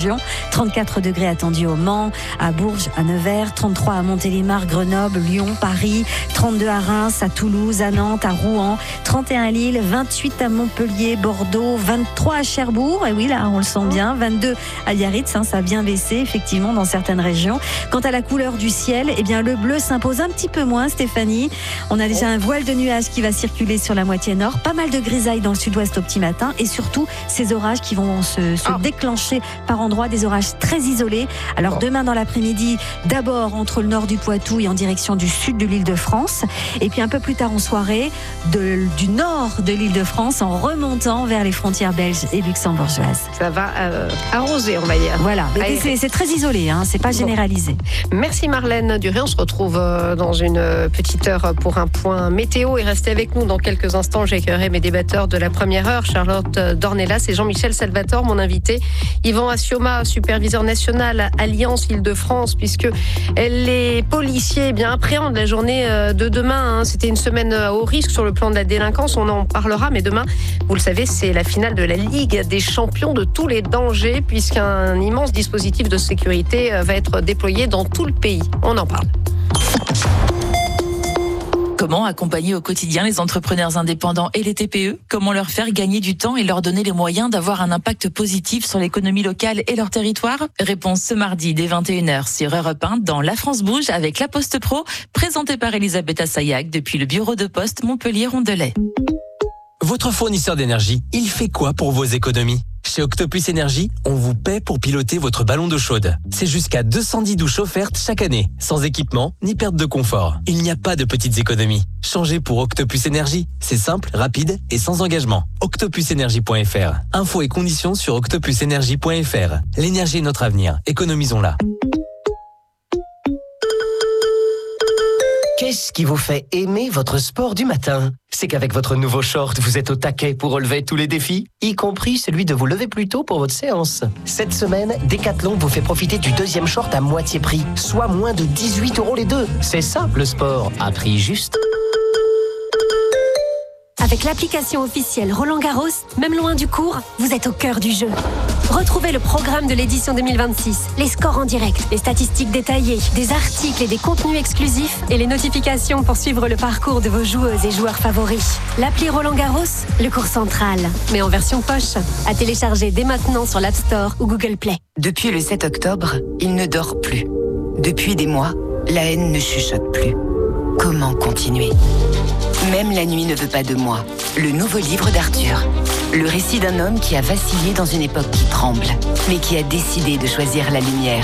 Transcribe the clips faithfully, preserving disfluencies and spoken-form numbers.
région. trente-quatre degrés attendus au Mans, à Bourges, à Nevers, trente-trois à Montélimar, Grenoble, Lyon, Paris, trente-deux à Reims, à Toulouse, à Nantes, à Rouen, trente et un à Lille, vingt-huit à Montpellier, Bordeaux, vingt-trois à Cherbourg, et oui là on le sent bien, vingt-deux à Biarritz, hein, ça a bien baissé effectivement dans certaines régions. Quant à la couleur du ciel, eh bien le bleu s'impose un petit peu moins, Stéphanie. On a déjà un voile de nuages qui va circuler sur la moitié nord, pas mal de grisailles dans le sud-ouest au petit matin, et surtout ces orages qui vont se, se oh. déclencher par endroits, des orages très isolés. Alors oh. demain dans l'après-midi, d'abord entre le nord du Poitou et en direction du sud de l'Île-de-France, et puis un peu plus tard en soirée, de, du nord de l'Île-de-France en remontant vers les frontières belges et luxembourgeoises. Ça va euh, arroser, on va dire. Voilà, mais c'est, c'est très isolé, hein, c'est pas généralisé. Bon. Merci Marlène Duré, on se retrouve dans une petite heure pour un point météo, et restez avec nous dans quelques instants. J'accueillerai mes débatteurs de la première heure, Charlotte Dornelas et Jean-Michel Salvatore, mon invité. Yvan Assioma, superviseur national Alliance Île-de-France, puisque les policiers eh bien, appréhendent la journée de demain. Hein. C'était une semaine à haut risque sur le plan de la délinquance, on en parlera, mais demain, vous le savez, c'est la finale de la Ligue des champions de tous les dangers, puisqu'un immense dispositif de sécurité va être déployé dans tout le pays. On en parle. Comment accompagner au quotidien les entrepreneurs indépendants et les T P E ? Comment leur faire gagner du temps et leur donner les moyens d'avoir un impact positif sur l'économie locale et leur territoire ? Réponse ce mardi dès vingt et une heures sur Europe un dans La France bouge avec La Poste Pro, présentée par Elisabeth Assayag depuis le bureau de poste Montpellier-Rondelet. Votre fournisseur d'énergie, il fait quoi pour vos économies ? Chez Octopus Énergie, on vous paie pour piloter votre ballon d'eau chaude. C'est jusqu'à deux cent dix douches offertes chaque année, sans équipement ni perte de confort. Il n'y a pas de petites économies. Changez pour Octopus Énergie. C'est simple, rapide et sans engagement. octopus énergie point f r. Infos et conditions sur octopus énergie point f r. L'énergie est notre avenir. Économisons-la. Qu'est-ce qui vous fait aimer votre sport du matin ? C'est qu'avec votre nouveau short, vous êtes au taquet pour relever tous les défis, y compris celui de vous lever plus tôt pour votre séance. Cette semaine, Decathlon vous fait profiter du deuxième short à moitié prix, soit moins de dix-huit euros les deux. C'est ça, le sport, à prix juste. Avec l'application officielle Roland Garros, même loin du court, vous êtes au cœur du jeu. Retrouvez le programme de l'édition deux mille vingt-six, les scores en direct, les statistiques détaillées, des articles et des contenus exclusifs et les notifications pour suivre le parcours de vos joueuses et joueurs favoris. L'appli Roland Garros, le court central, mais en version poche, à télécharger dès maintenant sur l'App Store ou Google Play. Depuis le sept octobre, il ne dort plus. Depuis des mois, la haine ne chuchote plus. Comment continuer ? Même la nuit ne veut pas de moi. Le nouveau livre d'Arthur. Le récit d'un homme qui a vacillé dans une époque qui tremble, mais qui a décidé de choisir la lumière.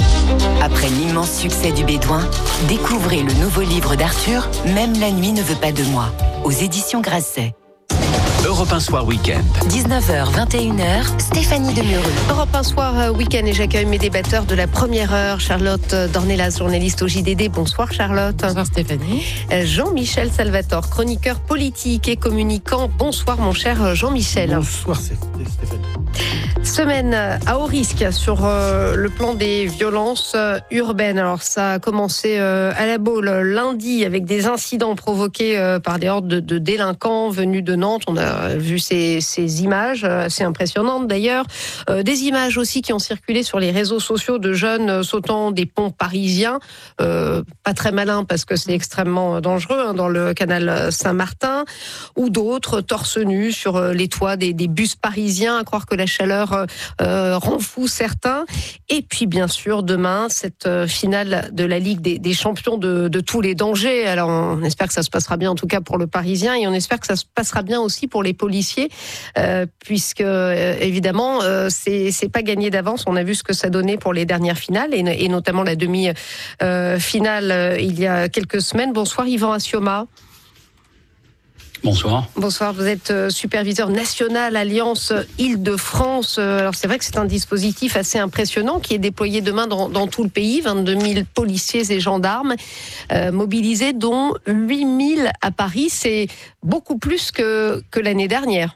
Après l'immense succès du Bédouin, découvrez le nouveau livre d'Arthur, Même la nuit ne veut pas de moi, aux éditions Grasset. Europe un Soir Week-end. dix-neuf heures, vingt et une heures, Stéphanie Demereux. Europe un Soir Week-end, et j'accueille mes débatteurs de la première heure. Charlotte Dornelas, journaliste au J D D. Bonsoir Charlotte. Bonsoir Stéphanie. Jean-Michel Salvatore, chroniqueur politique et communicant. Bonsoir mon cher Jean-Michel. Bonsoir Stéphanie. Semaine à haut risque sur euh, le plan des violences euh, urbaines. Alors ça a commencé euh, à la Baule lundi avec des incidents provoqués euh, par des hordes de, de délinquants venus de Nantes. On a vu ces, ces images assez impressionnantes d'ailleurs. Euh, des images aussi qui ont circulé sur les réseaux sociaux de jeunes sautant des ponts parisiens. Euh, pas très malin parce que c'est extrêmement dangereux hein, dans le canal Saint-Martin. Ou d'autres torse nu sur les toits des, des bus parisiens, à croire que la chaleur Euh, rend fou certains. Et puis bien sûr demain cette euh, finale de la Ligue des, des champions de, de tous les dangers. Alors on espère que ça se passera bien en tout cas pour le Parisien, et on espère que ça se passera bien aussi pour les policiers euh, puisque euh, évidemment euh, c'est, c'est pas gagné d'avance. On a vu ce que ça donnait pour les dernières finales, et, et notamment la demi-finale euh, il y a quelques semaines. Bonsoir Yvan Assioma. Bonsoir. Bonsoir, vous êtes superviseur national Alliance Île-de-France. Alors c'est vrai que c'est un dispositif assez impressionnant qui est déployé demain dans, dans tout le pays. vingt-deux mille policiers et gendarmes euh, mobilisés, dont huit mille à Paris. C'est beaucoup plus que, que l'année dernière.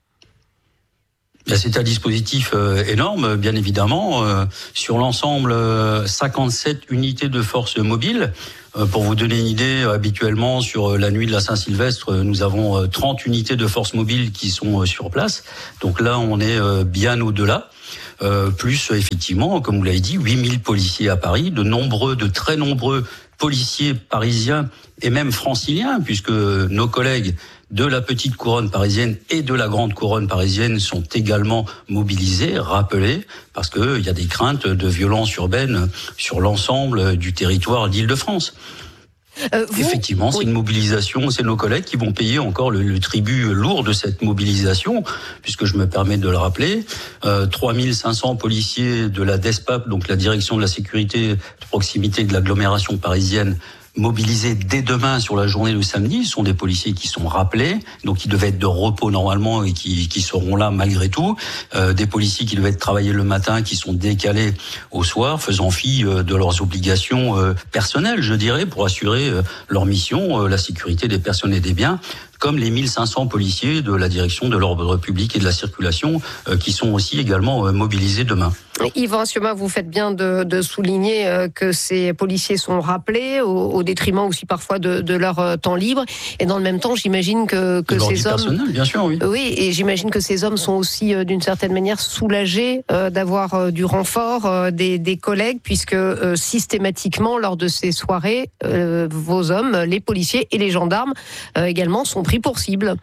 C'est un dispositif euh, énorme, bien évidemment. Euh, sur l'ensemble, euh, cinquante-sept unités de force mobile. Euh, pour vous donner une idée, habituellement, sur la nuit de la Saint-Sylvestre, nous avons euh, trente unités de force mobile qui sont euh, sur place. Donc là, on est euh, bien au-delà. euh, plus effectivement, comme vous l'avez dit, huit mille policiers à Paris, de nombreux, de très nombreux policiers parisiens et même franciliens, puisque nos collègues de la petite couronne parisienne et de la grande couronne parisienne sont également mobilisés, rappelés, parce qu'il y a des craintes de violences urbaines sur l'ensemble du territoire d'Île-de-France. Euh, vous, Effectivement, oui. c'est une mobilisation, c'est nos collègues qui vont payer encore le, le tribut lourd de cette mobilisation, puisque je me permets de le rappeler, euh, trois mille cinq cents policiers de la DESPAP, donc la Direction de la Sécurité de Proximité de l'agglomération parisienne, mobilisés dès demain sur la journée de samedi. Ce sont des policiers qui sont rappelés, donc qui devaient être de repos normalement et qui, qui seront là malgré tout. Euh, des policiers qui devaient travailler le matin, qui sont décalés au soir, faisant fi euh, de leurs obligations euh, personnelles, je dirais, pour assurer euh, leur mission, euh, la sécurité des personnes et des biens, comme les mille cinq cents policiers de la direction de l'ordre public et de la circulation euh, qui sont aussi également euh, mobilisés demain. Yvan Assioma, vous faites bien de, de souligner euh, que ces policiers sont rappelés au, au détriment aussi parfois de, de leur euh, temps libre. Et dans le même temps, j'imagine que, que ces hommes... personnel, bien sûr, oui. Oui, et j'imagine que ces hommes sont aussi euh, d'une certaine manière soulagés euh, d'avoir euh, du renfort euh, des, des collègues, puisque euh, systématiquement, lors de ces soirées, euh, vos hommes, les policiers et les gendarmes euh, également sont pris pour cible.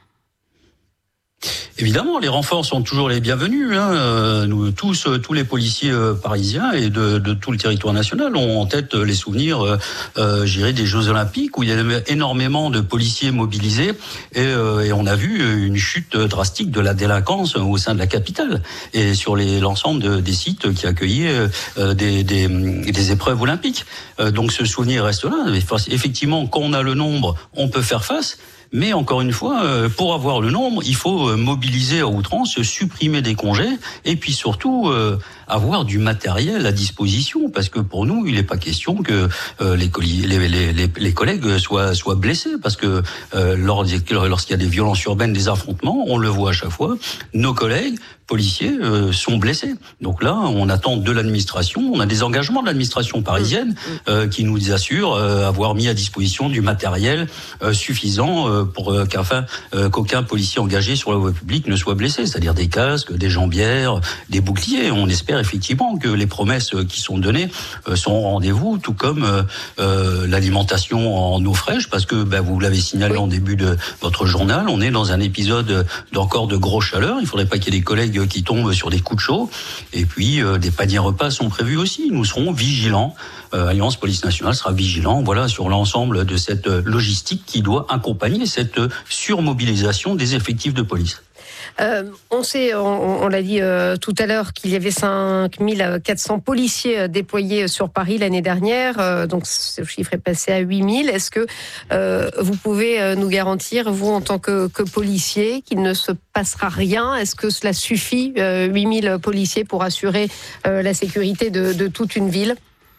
Évidemment, les renforts sont toujours les bienvenus. Hein. Nous tous, tous les policiers parisiens et de, de tout le territoire national ont en tête les souvenirs, euh, j'irais, des Jeux Olympiques où il y avait énormément de policiers mobilisés et, euh, et on a vu une chute drastique de la délinquance au sein de la capitale et sur les, l'ensemble de, des sites qui accueillaient euh, des, des, des épreuves olympiques. Euh, donc ce souvenir reste là. Effectivement, quand on a le nombre, on peut faire face. Mais encore une fois, pour avoir le nombre, il faut mobiliser à outrance, supprimer des congés et puis surtout euh, avoir du matériel à disposition. Parce que pour nous, il n'est pas question que euh, les, les, les, les collègues soient, soient blessés. Parce que euh, lorsqu'il y a des violences urbaines, des affrontements, on le voit à chaque fois, nos collègues policiers euh, sont blessés. Donc là, on attend de l'administration, on a des engagements de l'administration parisienne euh, qui nous assurent euh, avoir mis à disposition du matériel euh, suffisant euh, pour euh, qu'afin euh, qu'aucun policier engagé sur la voie publique ne soit blessé, c'est-à-dire des casques, des jambières, des boucliers. On espère effectivement que les promesses qui sont données euh, sont au rendez-vous, tout comme euh, euh, l'alimentation en eau fraîche, parce que ben, vous l'avez signalé en début de votre journal, on est dans un épisode d'encore de grosse chaleur. Il ne faudrait pas qu'il y ait des collègues qui tombent sur des coups de chaud. Et puis, euh, des paniers repas sont prévus aussi. Nous serons vigilants. Euh, Alliance Police Nationale sera vigilant, voilà, sur l'ensemble de cette logistique qui doit accompagner cette surmobilisation des effectifs de police. Euh, on sait, on, on l'a dit euh, tout à l'heure, qu'il y avait cinq mille quatre cents policiers déployés sur Paris l'année dernière, euh, donc ce chiffre est passé à huit mille. Est-ce que euh, vous pouvez nous garantir, vous en tant que, que policier, qu'il ne se passera rien? Est-ce que cela suffit, euh, huit mille policiers, pour assurer euh, la sécurité de, de toute une ville?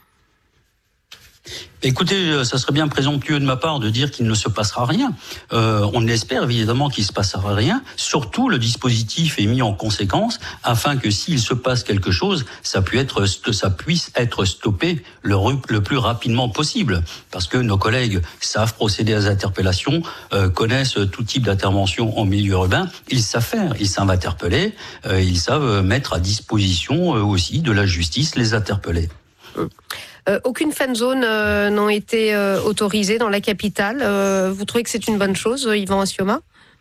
Écoutez, ça serait bien présomptueux de ma part de dire qu'il ne se passera rien. Euh, on espère évidemment qu'il ne se passera rien. Surtout, le dispositif est mis en conséquence afin que s'il se passe quelque chose, ça puisse être, ça puisse être stoppé le, le plus rapidement possible. Parce que nos collègues savent procéder à des interpellations, euh, connaissent tout type d'intervention en milieu urbain. Ils savent faire, ils savent interpeller, euh, ils savent mettre à disposition euh, aussi de la justice les interpellés. Euh, aucune fan zone euh, n'ont été euh, autorisées dans la capitale. Euh, vous trouvez que c'est une bonne chose, Yvan Assioma ?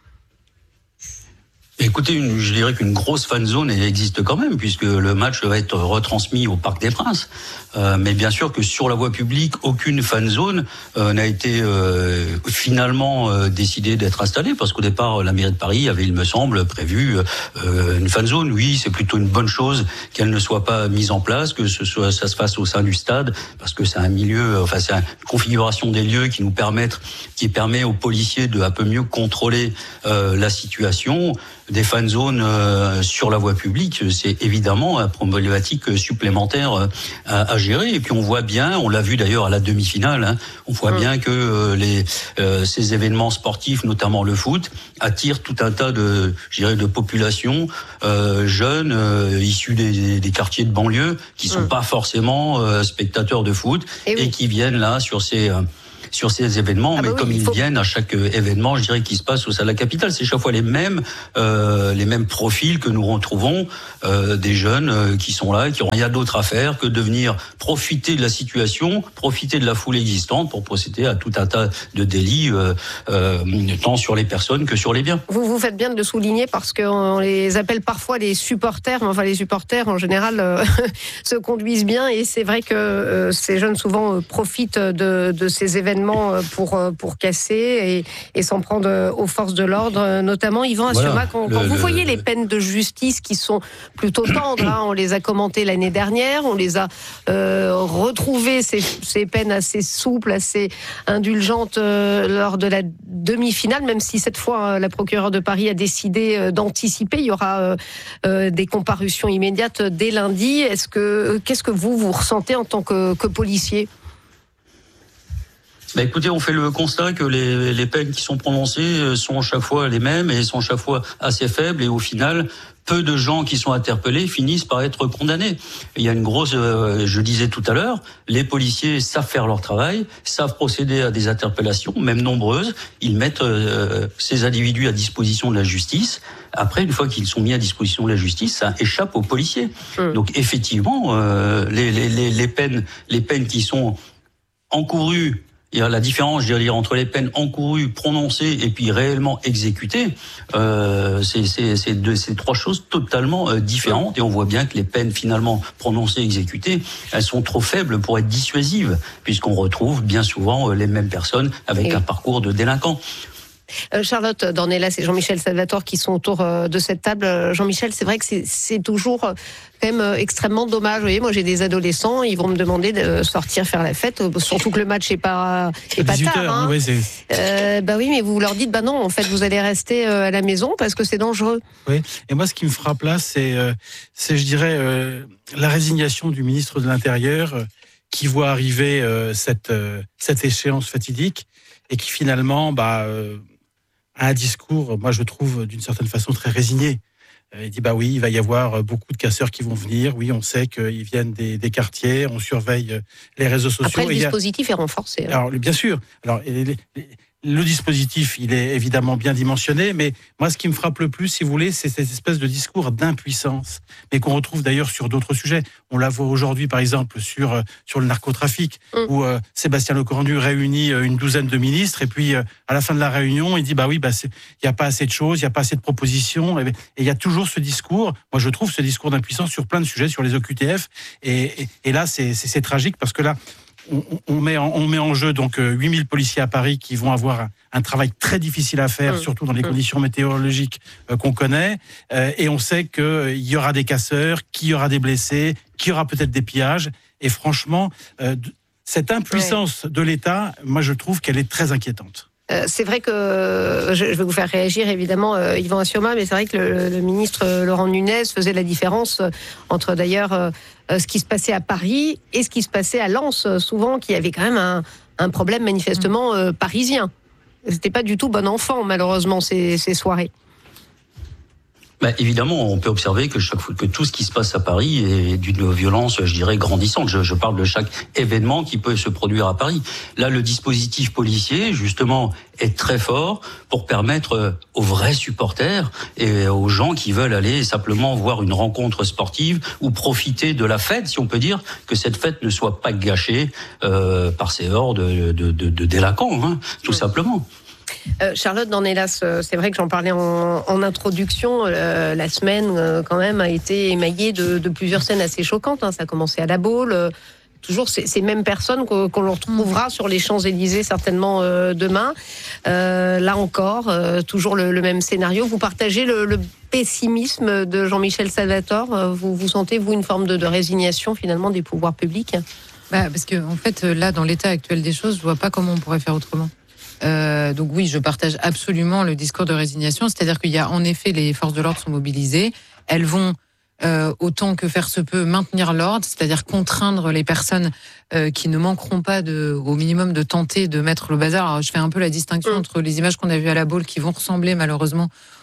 Écoutez, une, je dirais qu'une grosse fan zone existe quand même, puisque le match va être retransmis au Parc des Princes. Euh, mais bien sûr que sur la voie publique, aucune fan zone euh, n'a été euh, finalement euh, décidée d'être installée, parce qu'au départ, la mairie de Paris avait, il me semble, prévu euh, une fan zone. Oui, c'est plutôt une bonne chose qu'elle ne soit pas mise en place, que ce soit, ça se fasse au sein du stade, parce que c'est un milieu, enfin c'est une configuration des lieux qui nous permettent, qui permet aux policiers de un peu mieux contrôler euh, la situation. Des fan zones euh, sur la voie publique, c'est évidemment un problématique supplémentaire euh, à, à gérer. Et puis on voit bien, on l'a vu d'ailleurs à la demi-finale, hein, on voit mmh. bien que euh, les, euh, ces événements sportifs, notamment le foot, attirent tout un tas de, je dirais, de populations euh, jeunes euh, issues des, des quartiers de banlieue qui sont mmh. pas forcément euh, spectateurs de foot et, et oui. qui viennent là sur ces euh, sur ces événements, ah mais bah oui, comme ils faut... viennent à chaque événement, je dirais, qui se passe au sein de la capitale, c'est chaque fois les mêmes, euh, les mêmes profils que nous retrouvons, euh, des jeunes euh, qui sont là, qui n'ont rien d'autre à faire que de venir profiter de la situation, profiter de la foule existante pour procéder à tout un tas de délits, euh, euh, tant sur les personnes que sur les biens. Vous vous faites bien de le souligner parce qu'on les appelle parfois les supporters, mais enfin les supporters en général euh, se conduisent bien et c'est vrai que euh, ces jeunes souvent euh, profitent de, de ces événements pour, euh, pour casser et, et s'en prendre aux forces de l'ordre, notamment Yvan Assioma. Voilà, quand, le, quand vous le, voyez les peines de justice qui sont plutôt tendres, hein, on les a commentées l'année dernière, on les a euh, retrouvées, ces, ces peines assez souples, assez indulgentes euh, lors de la demi-finale, même si cette fois la procureure de Paris a décidé euh, d'anticiper, il y aura euh, euh, des comparutions immédiates dès lundi. Est-ce que, qu'est-ce que vous, vous ressentez en tant que, que policier ? Bah écoutez, on fait le constat que les, les peines qui sont prononcées sont chaque fois les mêmes et sont chaque fois assez faibles et au final, peu de gens qui sont interpellés finissent par être condamnés. Il y a une grosse, euh, je disais tout à l'heure, les policiers savent faire leur travail, savent procéder à des interpellations, même nombreuses. Ils mettent euh, ces individus à disposition de la justice. Après, une fois qu'ils sont mis à disposition de la justice, ça échappe aux policiers. Mmh. Donc effectivement, euh, les, les, les, les peines, les peines qui sont encourues, il y a la différence, je dirais, entre les peines encourues, prononcées et puis réellement exécutées. Euh, c'est, c'est, c'est, deux, c'est trois choses totalement euh, différentes. Et on voit bien que les peines finalement prononcées et exécutées, elles sont trop faibles pour être dissuasives, puisqu'on retrouve bien souvent euh, les mêmes personnes avec et... un parcours de délinquants. Euh, Charlotte Dornelas et Jean-Michel Salvatore qui sont autour euh, de cette table. Euh, Jean-Michel, c'est vrai que c'est, c'est toujours euh, quand même euh, extrêmement dommage. Vous voyez, moi j'ai des adolescents, ils vont me demander de sortir faire la fête, euh, surtout que le match est pas, est pas tard. Hein. Ouais, c'est... Euh, bah oui, mais vous leur dites, bah non, en fait, vous allez rester euh, à la maison parce que c'est dangereux. Oui, et moi ce qui me frappe là, c'est, euh, c'est je dirais, euh, la résignation du ministre de l'Intérieur euh, qui voit arriver euh, cette, euh, cette échéance fatidique et qui finalement, bah, euh, a un discours, moi je trouve d'une certaine façon très résigné. Il dit bah oui, il va y avoir beaucoup de casseurs qui vont venir. Oui, on sait qu'ils viennent des, des quartiers, on surveille les réseaux sociaux. Après, le dispositif a... est renforcé. Hein. Alors bien sûr. Alors les, les, le dispositif, il est évidemment bien dimensionné, mais moi, ce qui me frappe le plus, si vous voulez, c'est cette espèce de discours d'impuissance, mais qu'on retrouve d'ailleurs sur d'autres sujets. On la voit aujourd'hui, par exemple, sur sur le narcotrafic, mmh. où euh, Sébastien Lecornu réunit une douzaine de ministres, et puis euh, à la fin de la réunion, il dit bah oui, bah il y a pas assez de choses, il y a pas assez de propositions, et il y a toujours ce discours. Moi, je trouve ce discours d'impuissance sur plein de sujets, sur les O Q T F, et, et, et là, c'est, c'est, c'est tragique parce que là. On, on, met en, on met en jeu donc huit mille policiers à Paris qui vont avoir un, un travail très difficile à faire, mmh. surtout dans les mmh. conditions météorologiques euh, qu'on connaît. Euh, et on sait qu'il euh, y aura des casseurs, qu'il y aura des blessés, qu'il y aura peut-être des pillages. Et franchement, euh, cette impuissance ouais. de l'État, moi je trouve qu'elle est très inquiétante. Euh, c'est vrai que je vais vous faire réagir évidemment euh, Yvan Assioma, mais c'est vrai que le, le ministre euh, Laurent Nunez faisait la différence euh, entre d'ailleurs euh, ce qui se passait à Paris et ce qui se passait à Lens, euh, souvent qui avait quand même un, un problème manifestement euh, parisien. C'était pas du tout bon enfant malheureusement ces, ces soirées. Bah, évidemment, on peut observer que chaque fois que tout ce qui se passe à Paris est d'une violence, je dirais, grandissante. Je, je parle de chaque événement qui peut se produire à Paris. Là, le dispositif policier, justement, est très fort pour permettre aux vrais supporters et aux gens qui veulent aller simplement voir une rencontre sportive ou profiter de la fête, si on peut dire, que cette fête ne soit pas gâchée euh, par ces hordes de, de, de, de délinquants, hein, tout simplement. Euh, Charlotte Dornelas, c'est vrai que j'en parlais en, en introduction, euh, la semaine euh, quand même a été émaillée de, de plusieurs scènes assez choquantes, hein. Ça a commencé à la Baule, euh, toujours ces, ces mêmes personnes qu'on, qu'on retrouvera sur les Champs-Élysées certainement euh, demain. Euh, là encore, euh, toujours le, le même scénario. Vous partagez le, le pessimisme de Jean-Michel Salvatore. Vous, vous sentez, vous, une forme de, de résignation finalement des pouvoirs publics ? Bah, parce que en fait, là, dans l'état actuel des choses, je vois pas comment on pourrait faire autrement. Euh, donc oui, je partage absolument le discours de résignation, c'est-à-dire qu'il y a en effet, les forces de l'ordre sont mobilisées, elles vont euh, autant que faire se peut maintenir l'ordre, c'est-à-dire contraindre les personnes euh, qui ne manqueront pas de, au minimum de tenter de mettre le bazar. Alors, je fais un peu la distinction mmh. entre les images qu'on a vues à la Baule qui vont ressembler malheureusement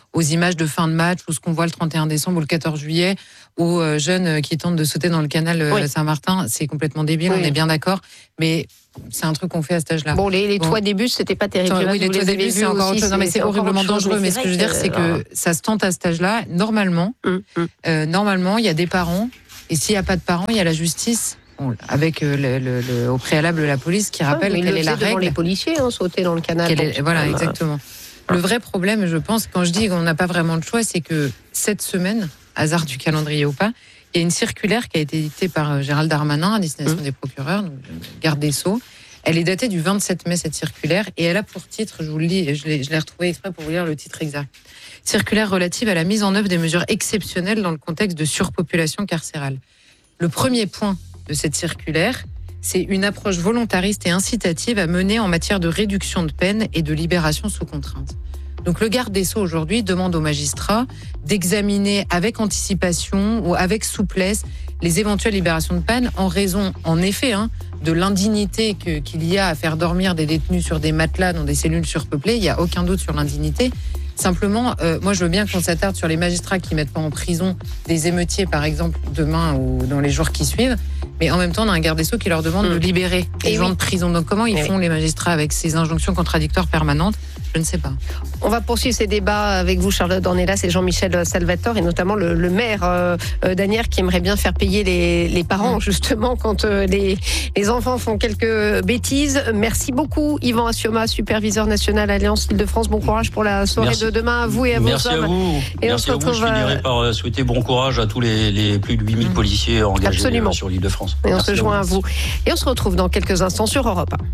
aux images de fin de match ou ce qu'on voit le trente et un décembre ou le quatorze juillet aux euh, jeunes qui tentent de sauter dans le canal euh, oui. Saint-Martin. C'est complètement débile, oui. On est bien d'accord. Mais c'est un truc qu'on fait à cet âge-là. Bon, les, les bon. toits des bus, c'était pas terrible. Oui, les toits des bus, c'est encore autre chose. Non, mais c'est horriblement dangereux. Mais, mais ce que je veux dire, c'est que ça se tente à cet âge-là. Normalement, mm, mm. Euh, normalement, il y a des parents. Et s'il n'y a pas de parents, il y a la justice. Bon, avec euh, le, le, le, au préalable la police qui rappelle ah, quelle est la règle. Les policiers hein, sauter dans le canal. Est, voilà, exactement. Le vrai problème, je pense, quand je dis qu'on n'a pas vraiment de choix, c'est que cette semaine, hasard du calendrier ou pas, il y a une circulaire qui a été dictée par Gérald Darmanin à destination mmh. des procureurs, donc garde des Sceaux. Elle est datée du vingt-sept mai, cette circulaire, et elle a pour titre, je vous le lis, et je l'ai, je l'ai retrouvée exprès pour vous lire le titre exact. Circulaire relative à la mise en œuvre des mesures exceptionnelles dans le contexte de surpopulation carcérale. Le premier point de cette circulaire, c'est une approche volontariste et incitative à mener en matière de réduction de peine et de libération sous contrainte. Donc le garde des Sceaux aujourd'hui demande aux magistrats d'examiner avec anticipation ou avec souplesse les éventuelles libérations de peine en raison, en effet, hein, de l'indignité que, qu'il y a à faire dormir des détenus sur des matelas dans des cellules surpeuplées. Il n'y a aucun doute sur l'indignité. Simplement, euh, moi je veux bien qu'on s'attarde sur les magistrats qui mettent pas en prison des émeutiers, par exemple, demain ou dans les jours qui suivent. Mais en même temps, on a un garde des Sceaux qui leur demande mmh. de libérer les gens oui. de prison. Donc comment ils et font oui. les magistrats avec ces injonctions contradictoires permanentes ? Je ne sais pas. On va poursuivre ces débats avec vous, Charlotte Dornelas et Jean-Michel Salvatore, et notamment le, le maire euh, d'Asnières qui aimerait bien faire payer les, les parents, mmh. justement, quand euh, les, les enfants font quelques bêtises. Merci beaucoup, Yvan Assioma, superviseur national Alliance Île-de-France. Bon courage pour la soirée Merci. de demain à vous et à Merci vos hommes. À vous. Et Merci on se retrouve à vous. Je finirai par souhaiter bon courage à tous les, les plus de huit mille mmh. policiers engagés Absolument. sur l'Île-de-France. Et Merci on se joint à vous. Et on se retrouve dans quelques instants sur Europe un.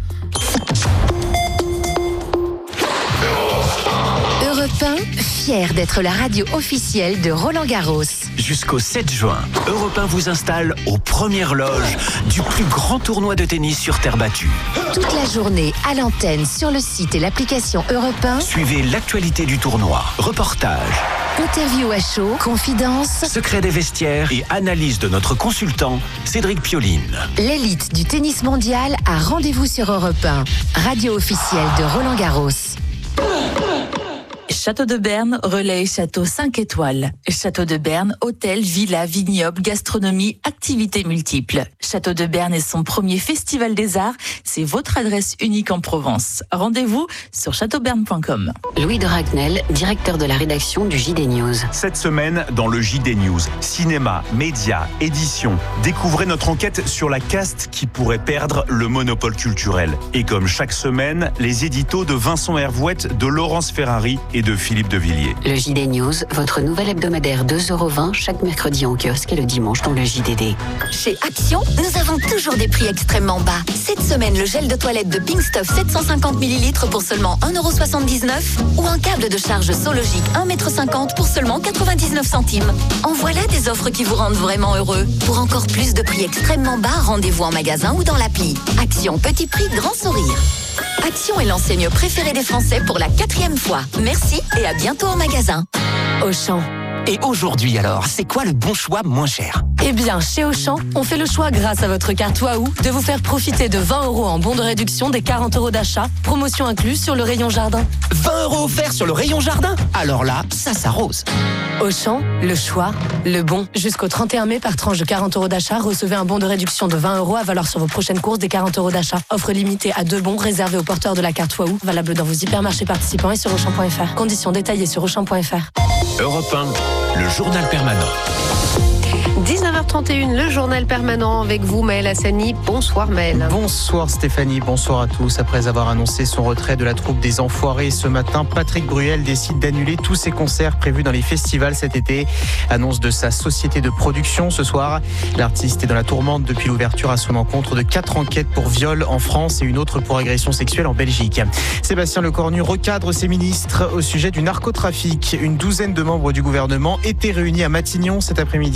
Europe un, fier d'être la radio officielle de Roland-Garros. Jusqu'au sept juin, Europe un vous installe aux premières loges du plus grand tournoi de tennis sur terre battue. Toute la journée à l'antenne, sur le site et l'application Europe un. Suivez l'actualité du tournoi, reportages, interview à chaud, confidences, secrets des vestiaires et analyse de notre consultant Cédric Pioline. L'élite du tennis mondial a rendez-vous sur Europe un, radio officielle de Roland-Garros. Château de Berne, relais château cinq étoiles. Château de Berne, hôtel, villa, vignoble, gastronomie, activités multiples. Château de Berne est son premier festival des arts. C'est votre adresse unique en Provence. Rendez-vous sur château berne point com. Louis de Ragnel, directeur de la rédaction du J D News. Cette semaine, dans le J D News, cinéma, médias, édition, découvrez notre enquête sur la caste qui pourrait perdre le monopole culturel. Et comme chaque semaine, les éditos de Vincent Hervouette, de Laurence Ferrari et de Philippe de Villiers. Le J D News, votre nouvel hebdomadaire deux euros vingt chaque mercredi en kiosque et le dimanche dans le J D D. Chez Action, nous avons toujours des prix extrêmement bas. Cette semaine, le gel de toilette de Pink Stuff sept cent cinquante millilitres pour seulement un euro soixante-dix-neuf ou un câble de charge Sologic un mètre cinquante pour seulement quatre-vingt-dix-neuf centimes. En voilà des offres qui vous rendent vraiment heureux. Pour encore plus de prix extrêmement bas, rendez-vous en magasin ou dans l'appli. Action, petit prix, grand sourire. Action est l'enseigne préférée des Français pour la quatrième fois. Merci et à bientôt en magasin. Auchan. Et aujourd'hui alors, c'est quoi le bon choix moins cher ? Eh bien, chez Auchan, on fait le choix grâce à votre carte Waouh de vous faire profiter de vingt euros en bon de réduction des quarante euros d'achat, promotion incluse sur le rayon jardin. vingt euros offerts sur le rayon jardin ? Alors là, ça s'arrose. Auchan, le choix, le bon. Jusqu'au trente et un mai, par tranche de quarante euros d'achat, recevez un bon de réduction de vingt euros à valoir sur vos prochaines courses des quarante euros d'achat. Offre limitée à deux bons réservés aux porteurs de la carte Waouh, valable dans vos hypermarchés participants et sur auchan point f r. Conditions détaillées sur auchan point f r. Europe un, le journal permanent. dix-neuf heures trente et une, le journal permanent avec vous, Maël Hassani. Bonsoir Maël. Bonsoir Stéphanie, bonsoir à tous. Après avoir annoncé son retrait de la troupe des Enfoirés ce matin, Patrick Bruel décide d'annuler tous ses concerts prévus dans les festivals cet été. Annonce de sa société de production ce soir. L'artiste est dans la tourmente depuis l'ouverture à son encontre de quatre enquêtes pour viol en France et une autre pour agression sexuelle en Belgique. Sébastien Lecornu recadre ses ministres au sujet du narcotrafic. Une douzaine de membres du gouvernement étaient réunis à Matignon cet après-midi pour faire un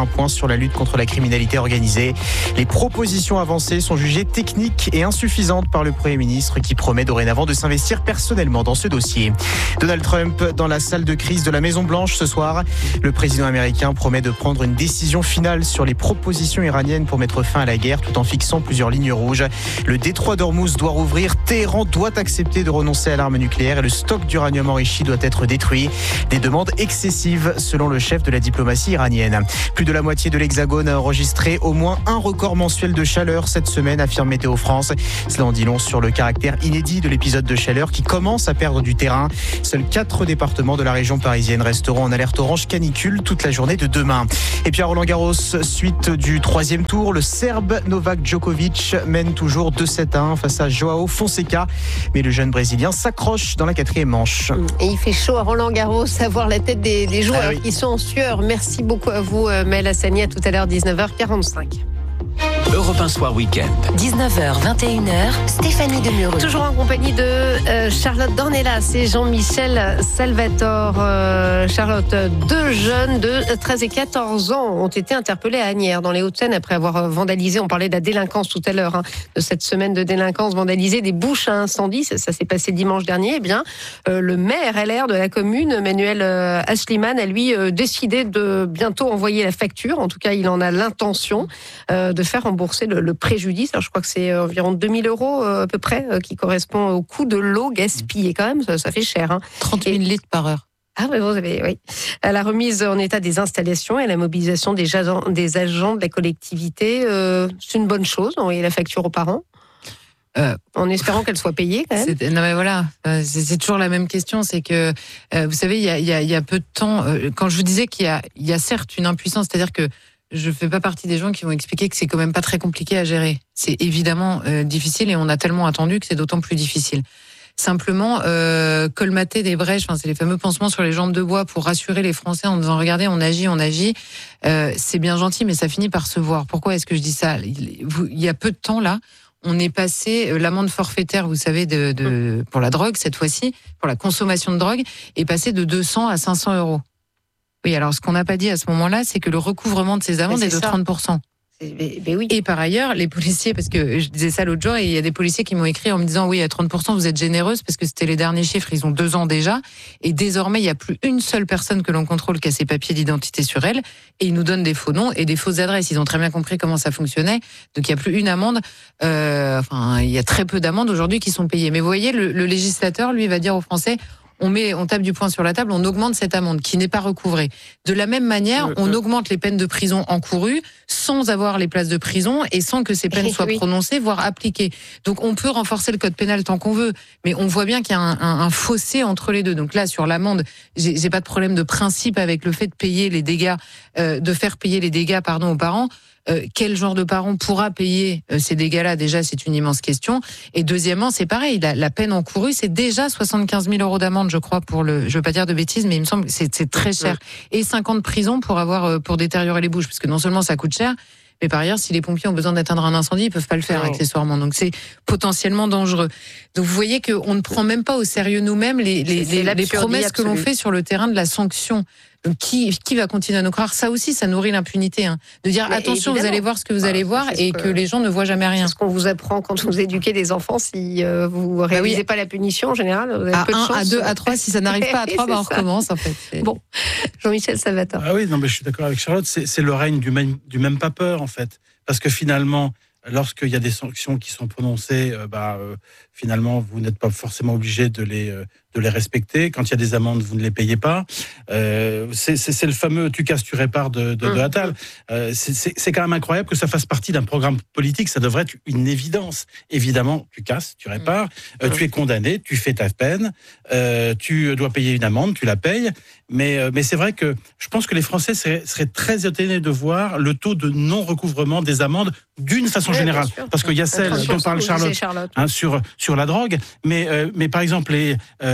un point sur la lutte contre la criminalité organisée. Les propositions avancées sont jugées techniques et insuffisantes par le Premier ministre qui promet dorénavant de s'investir personnellement dans ce dossier. Donald Trump dans la salle de crise de la Maison-Blanche ce soir. Le président américain promet de prendre une décision finale sur les propositions iraniennes pour mettre fin à la guerre tout en fixant plusieurs lignes rouges. Le détroit d'Ormuz doit rouvrir, Téhéran doit accepter de renoncer à l'arme nucléaire et le stock d'uranium enrichi doit être détruit. Des demandes excessives selon le chef de la diplomatie iranienne. Plus de la moitié de l'Hexagone a enregistré au moins un record mensuel de chaleur cette semaine, affirme Météo France. Cela en dit long sur le caractère inédit de l'épisode de chaleur qui commence à perdre du terrain. Seuls quatre départements de la région parisienne resteront en alerte orange canicule toute la journée de demain. Et puis à Roland-Garros, suite du troisième tour, le Serbe Novak Djokovic mène toujours deux sept à un face à Joao Fonseca. Mais le jeune Brésilien s'accroche dans la quatrième manche. Et il fait chaud à Roland-Garros, à voir la tête des, des joueurs ah oui. qui sont en sueur. Merci beaucoup à vous, Mel Hassani. À tout à l'heure, dix-neuf heures quarante-cinq. Europe un Soir Week-end. dix-neuf heures, vingt et une heures, Stéphanie Demureux. Toujours en compagnie de euh, Charlotte Dornelas et Jean-Michel Salvatore. Euh, Charlotte, deux jeunes de treize et quatorze ans ont été interpellés à Asnières, dans les Hauts-de-Seine, après avoir vandalisé, on parlait de la délinquance tout à l'heure, hein, de cette semaine de délinquance, vandalisé des bouches à incendie. Ça, ça s'est passé dimanche dernier. Eh bien, euh, le maire L R de la commune, Manuel euh, Asliman, a lui euh, décidé de bientôt envoyer la facture. En tout cas, il en a l'intention euh, de faire rembourser le, le préjudice. Alors, je crois que c'est environ deux mille euros euh, à peu près euh, qui correspond au coût de l'eau gaspillée. Quand même, ça, ça fait cher. Hein. trente mille litres par heure. Ah oui, vous avez, oui. À la remise en état des installations et à la mobilisation des agents, des agents de la collectivité, euh, c'est une bonne chose d'envoyer la facture aux parents. Euh, en espérant qu'elle soit payée quand même. Non mais voilà, c'est, c'est toujours la même question, c'est que euh, vous savez, il y a, y, a, y a peu de temps, euh, quand je vous disais qu'il y a, il y a certes une impuissance, c'est-à-dire que je fais pas partie des gens qui vont expliquer que c'est quand même pas très compliqué à gérer. C'est évidemment euh, difficile et on a tellement attendu que c'est d'autant plus difficile. Simplement, euh, colmater des brèches, enfin, c'est les fameux pansements sur les jambes de bois pour rassurer les Français en disant regardez, on agit, on agit. Euh, c'est bien gentil, mais ça finit par se voir. Pourquoi est-ce que je dis ça ? Il y a peu de temps là, on est passé l'amende forfaitaire, vous savez, de, de pour la drogue cette fois-ci, pour la consommation de drogue, est passé de deux cents à cinq cents euros. Oui, alors ce qu'on n'a pas dit à ce moment-là, c'est que le recouvrement de ces amendes est, est de ça. trente pour cent. Mais, mais oui. Et par ailleurs, les policiers, parce que je disais ça l'autre jour, et il y a des policiers qui m'ont écrit en me disant oui, à trente pour cent, vous êtes généreuse, parce que c'était les derniers chiffres, ils ont deux ans déjà, et désormais, il n'y a plus une seule personne que l'on contrôle qui a ses papiers d'identité sur elle, et ils nous donnent des faux noms et des fausses adresses. Ils ont très bien compris comment ça fonctionnait, donc il n'y a plus une amende, euh, enfin, il y a très peu d'amendes aujourd'hui qui sont payées. Mais vous voyez, le, le législateur, lui, va dire aux Français, on met, on tape du poing sur la table, on augmente cette amende qui n'est pas recouvrée. De la même manière, euh, on euh. augmente les peines de prison encourues sans avoir les places de prison et sans que ces peines soient oui. prononcées, voire appliquées. Donc on peut renforcer le code pénal tant qu'on veut, mais on voit bien qu'il y a un, un, un fossé entre les deux. Donc là, sur l'amende, j'ai, j'ai pas de problème de principe avec le fait de payer les dégâts, euh, de faire payer les dégâts, pardon, aux parents. Euh, quel genre de parent pourra payer euh, ces dégâts-là ? Déjà, c'est une immense question. Et deuxièmement, c'est pareil, la, la peine encourue, c'est déjà soixante-quinze mille euros d'amende, je crois, pour le. Je veux pas dire de bêtises, mais il me semble que c'est, c'est très cher. Et cinq ans de prison pour avoir euh, pour détériorer les bouches, parce que non seulement ça coûte cher, mais par ailleurs, si les pompiers ont besoin d'éteindre un incendie, ils peuvent pas le faire ouais. accessoirement. Donc c'est potentiellement dangereux. Donc vous voyez qu'on ne prend même pas au sérieux nous-mêmes les les, les, les promesses absolue. que l'on fait sur le terrain de la sanction. Donc, qui, qui va continuer à nous croire ? Ça aussi, ça nourrit l'impunité. Hein. De dire, mais attention, vous allez voir ce que vous ah, allez voir et que, que les gens ne voient jamais rien. C'est ce qu'on vous apprend quand vous éduquez des enfants. Si euh, vous ne réalisez bah oui. pas la punition, en général, vous avez à peu de un, chance. À deux, à trois, si ça n'arrive pas à trois, bah, on recommence, en fait. C'est... Bon, Jean-Michel Salvatore. Ah oui, non, mais je suis d'accord avec Charlotte. C'est, c'est le règne du même, du même pas peur, en fait. Parce que finalement, lorsqu'il y a des sanctions qui sont prononcées, euh, bah, euh, finalement, vous n'êtes pas forcément obligé de les, euh, de les respecter. Quand il y a des amendes, vous ne les payez pas. Euh, c'est, c'est, c'est le fameux « tu casses, tu répares » de, de, de Attal. Euh, c'est, c'est, c'est quand même incroyable que ça fasse partie d'un programme politique. Ça devrait être une évidence. Évidemment, tu casses, tu répares, euh, tu es condamné, tu fais ta peine, euh, tu dois payer une amende, tu la payes. Mais, euh, mais c'est vrai que je pense que les Français seraient, seraient très étonnés de voir le taux de non-recouvrement des amendes d'une façon oui, générale. Parce qu'il y a celle dont parle Charlotte, Charlotte. Hein, sur, sur la drogue. Mais, euh, mais par exemple, les, euh,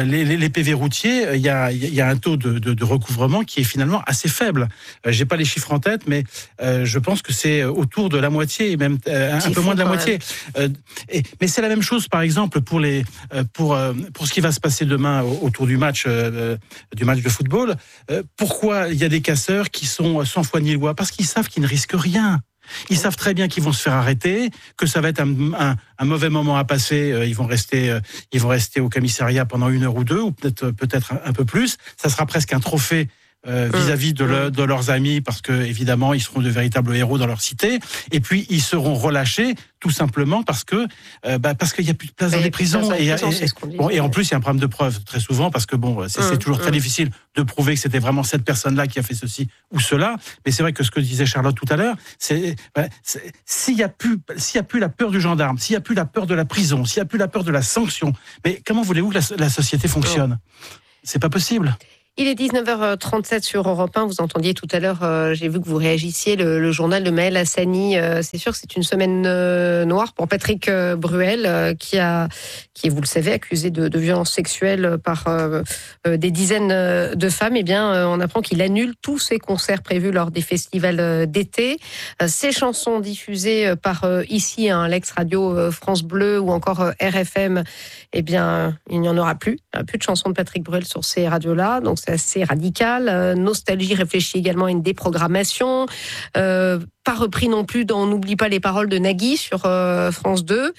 les, les, les P V routiers, il y a, il y a un taux de, de, de recouvrement qui est finalement assez faible. Euh, j'ai pas les chiffres en tête, mais euh, je pense que c'est autour de la moitié, même euh, un, un peu moins de la moitié. Euh, et, mais c'est la même chose, par exemple, pour les, euh, pour euh, pour ce qui va se passer demain autour du match, euh, du match de football. Euh, pourquoi il y a des casseurs qui sont sans foi ni loi? Parce qu'ils savent qu'ils ne risquent rien. Ils savent très bien qu'ils vont se faire arrêter, que ça va être un, un, un mauvais moment à passer. Euh, ils vont rester, euh, ils vont rester au commissariat pendant une heure ou deux, ou peut-être peut-être un, un peu plus. Ça sera presque un trophée euh, vis-à-vis de, le, de leurs amis, parce que évidemment ils seront de véritables héros dans leur cité. Et puis ils seront relâchés tout simplement parce que euh, bah, parce qu'il y a plus de place dans les prisons. Et, et, et, bon, et en plus il y a un problème de preuve très souvent, parce que bon, c'est, mmh, c'est toujours mmh. très difficile de prouver que c'était vraiment cette personne-là qui a fait ceci ou cela. Mais c'est vrai que ce que disait Charlotte tout à l'heure, c'est, bah, c'est s'il y a plus s'il y a plus la peur du gendarme, s'il y a plus la peur de la prison, s'il y a plus la peur de la sanction, mais comment voulez-vous que la, la société fonctionne? C'est pas possible. Il est dix-neuf heures trente-sept sur Europe un. Vous entendiez tout à l'heure, euh, j'ai vu que vous réagissiez, le, le journal de Maël Hassani. Euh, c'est sûr que c'est une semaine euh, noire pour Patrick euh, Bruel, euh, qui a, qui est, vous le savez, accusé de, de violences sexuelles par euh, euh, des dizaines de femmes. Eh bien, euh, on apprend qu'il annule tous ses concerts prévus lors des festivals euh, d'été. Euh, ses chansons diffusées par euh, ici, hein, l'ex-radio euh, France Bleu ou encore euh, R F M, eh bien, il n'y en aura plus. Il n'y aura plus de chansons de Patrick Bruel sur ces radios-là. Donc, c'est assez radical. Euh, Nostalgie réfléchit également à une déprogrammation. Euh, pas repris non plus dans On n'oublie pas les paroles de Nagui sur euh, France deux.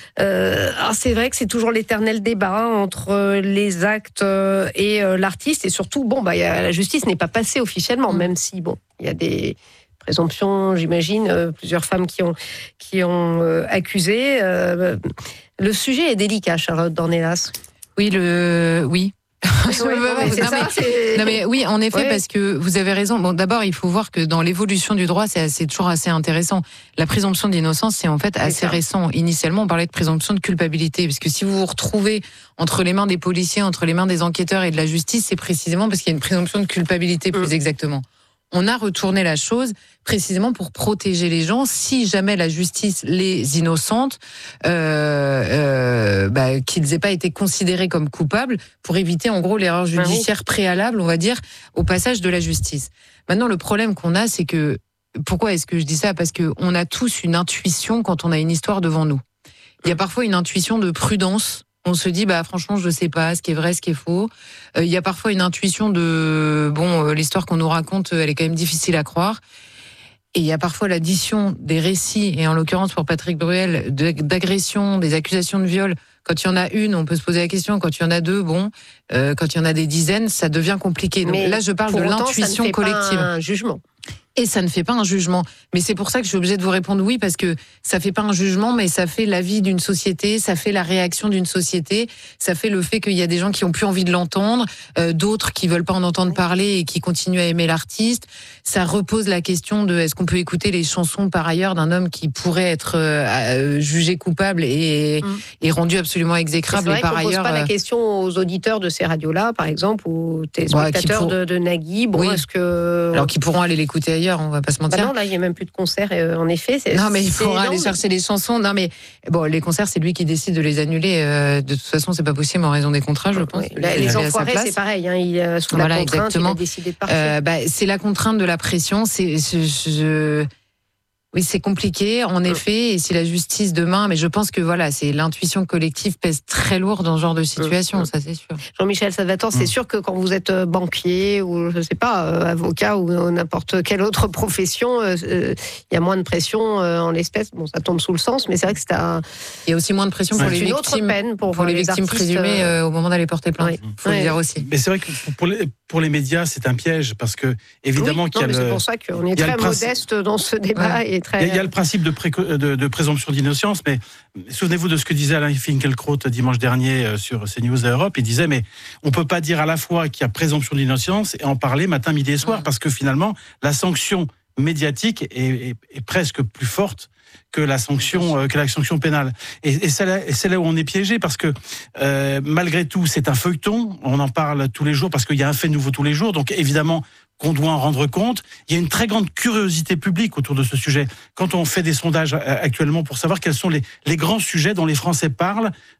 Euh, alors c'est vrai que c'est toujours l'éternel débat entre les actes et euh, l'artiste. Et surtout, bon, bah, y a, la justice n'est pas passée officiellement, même si, bon, il y a des présomptions, j'imagine, euh, plusieurs femmes qui ont, qui ont euh, accusé. Euh, le sujet est délicat, Charlotte Dornelas. Oui, le... oui. Ouais, ouais, c'est non, ça, mais, c'est... non mais oui, en effet, ouais. Parce que vous avez raison. Bon, d'abord, il faut voir que dans l'évolution du droit, c'est, c'est toujours assez intéressant. La présomption d'innocence, c'est en fait c'est assez ça. récent. Initialement, on parlait de présomption de culpabilité, parce que si vous vous retrouvez entre les mains des policiers, entre les mains des enquêteurs et de la justice, c'est précisément parce qu'il y a une présomption de culpabilité, plus mmh. exactement. On a retourné la chose précisément pour protéger les gens. Si jamais la justice les innocente, euh, euh, bah, qu'ils n'aient pas été considérés comme coupables, pour éviter en gros l'erreur judiciaire préalable, on va dire, au passage de la justice. Maintenant, le problème qu'on a, c'est que, pourquoi est-ce que je dis ça? Parce que on a tous une intuition quand on a une histoire devant nous. Il y a parfois une intuition de prudence. On se dit, bah franchement, je sais pas ce qui est vrai, ce qui est faux. Il euh, y a parfois une intuition de, bon, euh, l'histoire qu'on nous raconte, elle est quand même difficile à croire. Et il y a parfois l'addition des récits, et en l'occurrence pour Patrick Bruel, de, d'agression, des accusations de viol. Quand il y en a une, on peut se poser la question. Quand il y en a deux, bon, euh, quand il y en a des dizaines, ça devient compliqué. Donc mais là, je parle de autant, l'intuition ça ne fait collective. Pas un jugement. Et ça ne fait pas un jugement. Mais c'est pour ça que je suis obligée de vous répondre oui, parce que ça fait pas un jugement, mais ça fait la vie d'une société, ça fait la réaction d'une société, ça fait le fait qu'il y a des gens qui ont plus envie de l'entendre, euh, d'autres qui veulent pas en entendre parler et qui continuent à aimer l'artiste. Ça repose la question de est-ce qu'on peut écouter les chansons par ailleurs d'un homme qui pourrait être euh, jugé coupable et, mmh. et rendu absolument exécrable. C'est vrai et par qu'on ailleurs, pose pas euh... la question aux auditeurs de ces radios-là, par exemple, ou téléspectateurs ouais, pour... de, de Nagui. Bon, oui. est-ce que alors qu'ils pourront aller l'écouter ailleurs, on va pas se mentir. Bah non, là, il n'y a même plus de concerts, euh, en effet. C'est, non, mais il faudra aller énorme. chercher les chansons. Non, mais bon, les concerts, c'est lui qui décide de les annuler. Euh, de toute façon, c'est pas possible en raison des contrats, je pense. Oui. Là, les Enfoirés, c'est pareil. Hein, il, sous la voilà, contrainte, exactement. Il a décidé de partir. Euh, bah, c'est la contrainte de la pression. C'est, je, je... Oui, c'est compliqué, en effet, et si la justice demain, mais je pense que voilà, c'est l'intuition collective pèse très lourd dans ce genre de situation, mmh. ça c'est sûr. Jean-Michel Salvatore, mmh. c'est sûr que quand vous êtes banquier ou je sais pas, euh, avocat ou n'importe quelle autre profession, il euh, y a moins de pression euh, en l'espèce. Bon, ça tombe sous le sens, mais c'est vrai que c'est un. Il y a aussi moins de pression pour, les victimes, peine pour, pour les, les victimes présumées euh, au moment d'aller porter plainte. Il oui. faut oui. le dire aussi. Mais c'est vrai que pour les, pour les médias, c'est un piège parce que évidemment oui, qu'il y a non, le. C'est pour ça qu'on est très modeste dans ce débat ouais. et très. Il y, a, il y a le principe de, pré, de, de présomption d'innocence, mais souvenez-vous de ce que disait Alain Finkielkraut dimanche dernier sur CNews à Europe. Il disait, mais on peut pas dire à la fois qu'il y a présomption d'innocence et en parler matin, midi et soir, mmh. parce que finalement, la sanction médiatique est, est, est presque plus forte que la sanction euh, que la sanction pénale. Et, et, c'est là, et c'est là où on est piégé parce que euh, malgré tout, c'est un feuilleton. On en parle tous les jours parce qu'il y a un fait nouveau tous les jours. Donc évidemment qu'on doit en rendre compte. Il y a une très grande curiosité publique autour de ce sujet. Quand on fait des sondages actuellement pour savoir quels sont les, les grands sujets dont les Français parlent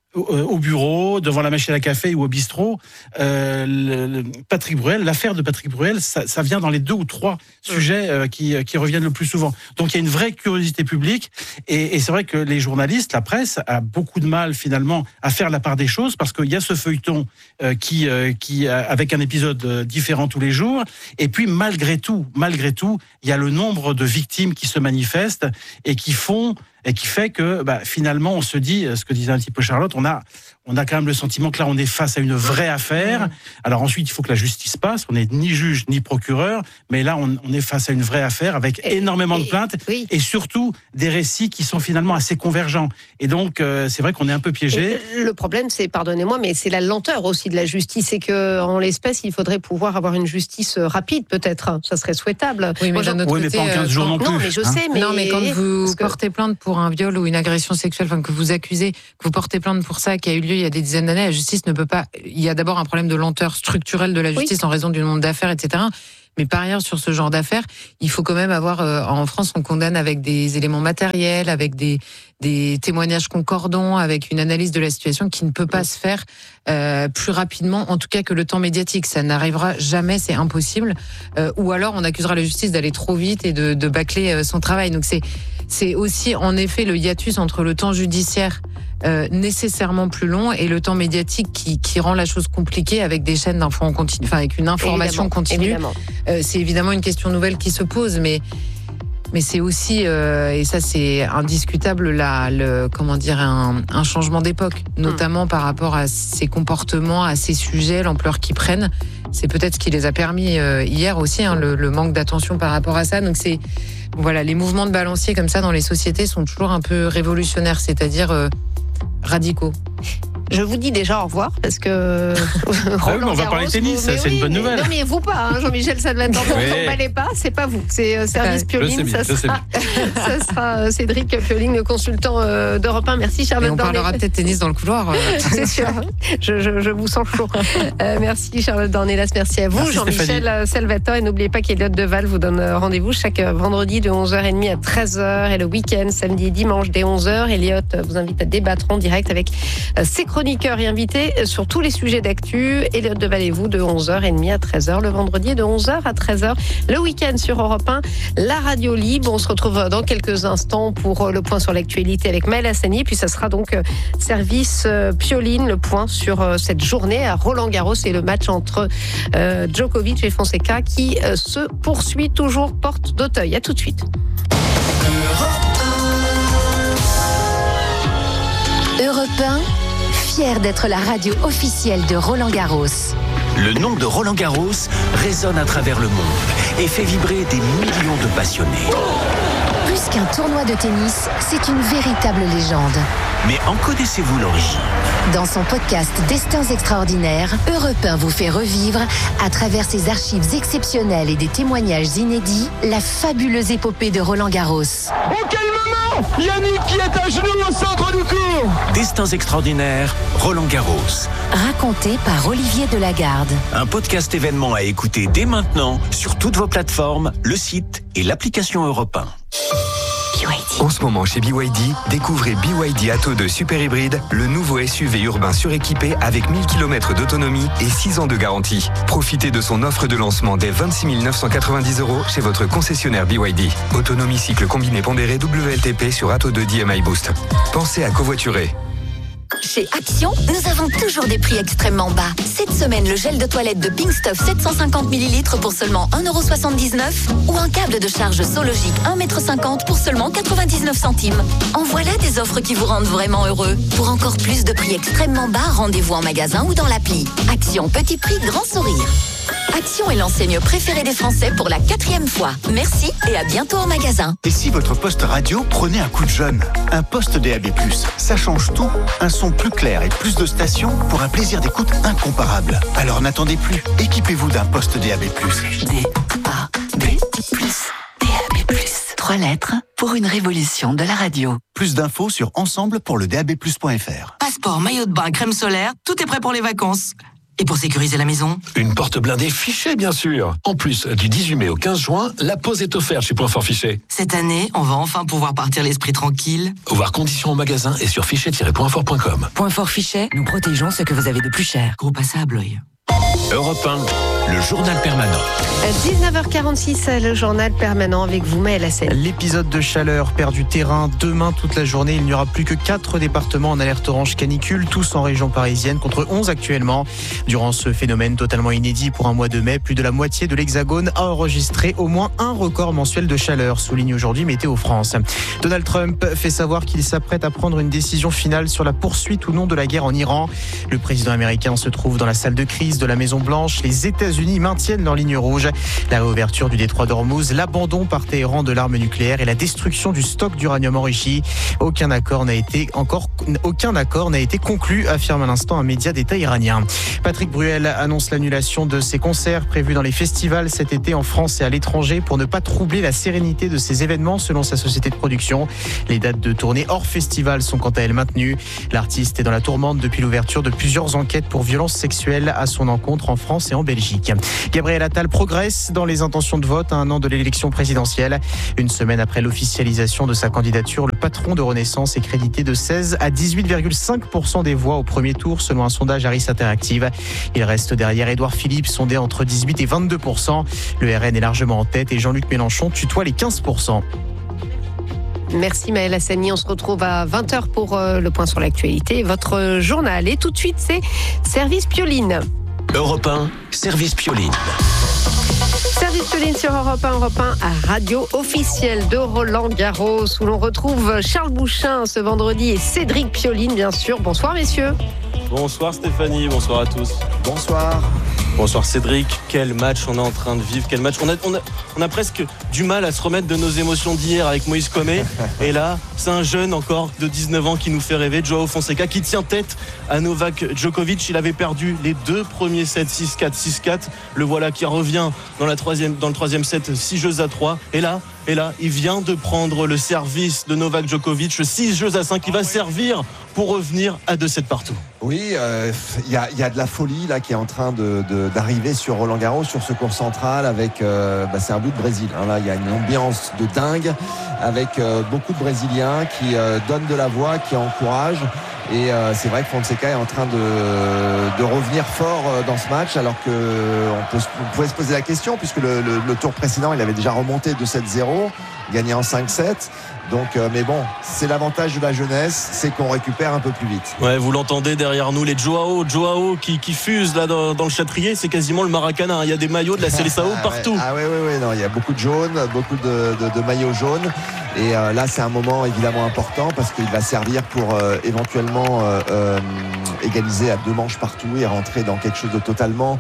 au, au bureau, devant la machine à café ou au bistrot. Euh, le, le Patrick Bruel, l'affaire de Patrick Bruel, ça, ça vient dans les deux ou trois sujets euh, qui, qui reviennent le plus souvent. Donc il y a une vraie curiosité publique et, et c'est vrai que les journalistes, la presse, a beaucoup de mal finalement à faire la part des choses parce qu'il y a ce feuilleton euh, qui, euh, qui avec un épisode différent tous les jours. Et puis malgré tout, malgré tout, il y a le nombre de victimes qui se manifestent et qui font et qui fait que bah, finalement on se dit, ce que disait un petit peu Charlotte, on a on a quand même le sentiment que là on est face à une vraie affaire. Alors ensuite il faut que la justice passe, on n'est ni juge ni procureur, mais là on, on est face à une vraie affaire avec et, énormément et, de plaintes oui. et surtout des récits qui sont finalement assez convergents. Et donc euh, c'est vrai qu'on est un peu piégé. Et le problème c'est, pardonnez-moi, mais c'est la lenteur aussi de la justice, c'est que en l'espèce il faudrait pouvoir avoir une justice rapide peut-être, ça serait souhaitable. Oui mais, Moi, oui, mais pas en quinze jours non plus. Non mais je hein. sais, mais non mais quand vous que... portez plainte pour un viol ou une agression sexuelle, enfin que vous accusez, que vous portez plainte pour ça qui a eu lieu il y a des dizaines d'années, la justice ne peut pas. Il y a d'abord un problème de lenteur structurelle de la justice oui. en raison du nombre d'affaires, et cetera. Mais par ailleurs, sur ce genre d'affaires, il faut quand même avoir. Euh, en France, on condamne avec des éléments matériels, avec des des témoignages concordants, avec une analyse de la situation qui ne peut pas oui. se faire euh, plus rapidement, en tout cas que le temps médiatique. Ça n'arrivera jamais, c'est impossible. Euh, ou alors, on accusera la justice d'aller trop vite et de, de bâcler euh, son travail. Donc c'est c'est aussi en effet le hiatus entre le temps judiciaire Euh, nécessairement plus long et le temps médiatique qui, qui rend la chose compliquée avec des chaînes d'infos en continu, enfin avec une information évidemment, continue. Évidemment. Euh, c'est évidemment une question nouvelle qui se pose, mais mais c'est aussi euh, et ça c'est indiscutable là, le comment dire un, un changement d'époque, notamment mmh. par rapport à ces comportements, à ces sujets, l'ampleur qu'ils prennent. C'est peut-être ce qui les a permis euh, hier aussi, hein, le, le manque d'attention par rapport à ça. Donc c'est voilà, les mouvements de balancier comme ça dans les sociétés sont toujours un peu révolutionnaires, c'est-à-dire euh, radicaux. Je vous dis déjà au revoir parce que ah oui, on va parler tennis, ça, c'est oui, une bonne nouvelle. Non mais vous pas, hein, Jean-Michel Salvatore, ne vous emballez pas, c'est pas vous, c'est euh, service Pioline, ça, sera, ça sera euh, Cédric Pioline, le consultant euh, d'Europe un. Merci Charlotte. Et on Dornet. parlera peut-être tennis dans le couloir. Euh. C'est sûr, je, je, je vous sens chaud. Euh, merci Charlotte Dornelas, merci à vous, merci Jean-Michel Stéphanie. Salvatore, et n'oubliez pas qu'Eliott Deval vous donne rendez-vous chaque vendredi de onze heures trente à treize heures et le week-end, samedi et dimanche dès onze heures. Eliott vous invite à débattre en direct avec ses chroniqueurs et invités sur tous les sujets d'actu. Eliott Deval et vous de onze heures trente à treize heures le vendredi, de onze heures à treize heures le week-end sur Europe un, la radio libre. On se retrouve dans quelques instants pour le point sur l'actualité avec Maël Hassani, puis ça sera donc service Pioline, le point sur cette journée à Roland-Garros et le match entre euh, Djokovic et Fonseca qui euh, se poursuit toujours porte d'Auteuil. À tout de suite. Europe un, fier d'être la radio officielle de Roland-Garros. Le nom de Roland-Garros résonne à travers le monde et fait vibrer des millions de passionnés. Plus qu'un tournoi de tennis, c'est une véritable légende. Mais en connaissez-vous l'origine ? Dans son podcast Destins extraordinaires, Europe un vous fait revivre, à travers ses archives exceptionnelles et des témoignages inédits, la fabuleuse épopée de Roland-Garros. Oh, quel moment ! Yannick qui est à genoux au centre du court. Destins extraordinaires, Roland-Garros. Raconté par Olivier Delagarde. Un podcast événement à écouter dès maintenant sur toutes vos plateformes, le site et l'application Europe un. En ce moment chez B Y D, découvrez B Y D Atto deux Super Hybride, le nouveau S U V urbain suréquipé avec mille kilomètres d'autonomie et six ans de garantie. Profitez de son offre de lancement dès vingt-six mille neuf cent quatre-vingt-dix euros chez votre concessionnaire B Y D. Autonomie cycle combiné pondéré W L T P sur Atto deux D M I Boost. Pensez à covoiturer. Chez Action, nous avons toujours des prix extrêmement bas. Cette semaine, le gel de toilette de Pink Stuff sept cent cinquante millilitres pour seulement un euro soixante-dix-neuf ou un câble de charge Sologic un mètre cinquante pour seulement quatre-vingt-dix-neuf centimes. En voilà des offres qui vous rendent vraiment heureux. Pour encore plus de prix extrêmement bas, rendez-vous en magasin ou dans l'appli. Action, petit prix, grand sourire. Action est l'enseigne préférée des Français pour la quatrième fois. Merci et à bientôt en magasin. Et si votre poste radio prenait un coup de jeune ? Un poste D A B plus, ça change tout. Un son plus clair et plus de stations pour un plaisir d'écoute incomparable. Alors n'attendez plus, équipez-vous d'un poste D A B plus. D A B plus, D A B plus. Trois lettres pour une révolution de la radio. Plus d'infos sur ensemble pour le D A B plus point F R. Passeport, maillot de bain, crème solaire, tout est prêt pour les vacances. Et pour sécuriser la maison ? Une porte blindée Fichet, bien sûr. En plus, du dix-huit mai au quinze juin, la pause est offerte chez Point Fort Fichet. Cette année, on va enfin pouvoir partir l'esprit tranquille. Voir conditions en magasin et sur fichet tiret point fort point com. Point Fort Fichet, nous protégeons ce que vous avez de plus cher. Groupe A S A à Blois. Europe un, le journal permanent. dix-neuf heures quarante-six, le journal permanent avec vous, Maëlle Hassani. L'épisode de chaleur perd du terrain. Demain, toute la journée, il n'y aura plus que quatre départements en alerte orange canicule, tous en région parisienne, contre onze actuellement. Durant ce phénomène totalement inédit pour un mois de mai, plus de la moitié de l'Hexagone a enregistré au moins un record mensuel de chaleur, souligne aujourd'hui Météo France. Donald Trump fait savoir qu'il s'apprête à prendre une décision finale sur la poursuite ou non de la guerre en Iran. Le président américain se trouve dans la salle de crise de la Maison-Blanche. Les États-Unis maintiennent leur ligne rouge. La réouverture du détroit d'Ormuz, l'abandon par Téhéran de l'arme nucléaire et la destruction du stock d'uranium enrichi. Aucun accord n'a été encore, aucun accord n'a été conclu, affirme à l'instant un média d'État iranien. Patrick Bruel annonce l'annulation de ses concerts prévus dans les festivals cet été en France et à l'étranger pour ne pas troubler la sérénité de ces événements, selon sa société de production. Les dates de tournée hors festival sont quant à elles maintenues. L'artiste est dans la tourmente depuis l'ouverture de plusieurs enquêtes pour violences sexuelles à son encontre en France et en Belgique. Gabriel Attal progresse dans les intentions de vote à un an de l'élection présidentielle. Une semaine après l'officialisation de sa candidature, le patron de Renaissance est crédité de seize à dix-huit virgule cinq pour cent des voix au premier tour, selon un sondage Harris Interactive. Il reste derrière Édouard Philippe, sondé entre dix-huit et vingt-deux pour cent. Le R N est largement en tête et Jean-Luc Mélenchon tutoie les quinze pour cent. Merci Maëlle Hassani, on se retrouve à vingt heures pour euh, le point sur l'actualité, votre journal. Et tout de suite, c'est Service Pioline. Europe un, Service Pioline. Service Pioline sur Europe un, Europe un à radio officielle de Roland Garros, où l'on retrouve Charles Bouchin ce vendredi et Cédric Pioline, bien sûr. Bonsoir messieurs. Bonsoir Stéphanie, bonsoir à tous. Bonsoir. Bonsoir Cédric, quel match on est en train de vivre, quel match. On a, on a, on a presque du mal à se remettre de nos émotions d'hier avec Moïse Comé. Et là, c'est un jeune encore de dix-neuf ans qui nous fait rêver, Joao Fonseca, qui tient tête à Novak Djokovic. Il avait perdu les deux premiers sets, six quatre, six quatre. Le voilà qui revient dans, la troisième, dans le troisième set, six jeux à trois. Et là, et là, il vient de prendre le service de Novak Djokovic, six jeux à cinq. Il va servir pour revenir à deux sept partout. Oui, il euh, y, a, y a de la folie là qui est en train de, de, d'arriver sur Roland Garros, sur ce court central avec, euh, bah, c'est un bout de Brésil. Hein, là, il y a une ambiance de dingue avec euh, beaucoup de Brésiliens qui euh, donnent de la voix, qui encouragent. Et euh, c'est vrai que Fonseca est en train de, de revenir fort euh, dans ce match, alors que on, peut, on pouvait se poser la question, puisque le, le, le tour précédent, il avait déjà remonté deux sept zéro, gagné en cinq sept. Donc, euh, mais bon, c'est l'avantage de la jeunesse, c'est qu'on récupère un peu plus vite. Ouais, vous l'entendez derrière nous, les Joao, Joao qui, qui fusent là dans, dans le Châtrier, c'est quasiment le Maracana. Il y a des maillots de la Seleção ah, partout. Ouais. Ah oui, oui, oui, non, il y a beaucoup de jaunes, beaucoup de, de, de maillots jaunes. Et euh, là, c'est un moment évidemment important parce qu'il va servir pour euh, éventuellement euh, euh, égaliser à deux manches partout et rentrer dans quelque chose de totalement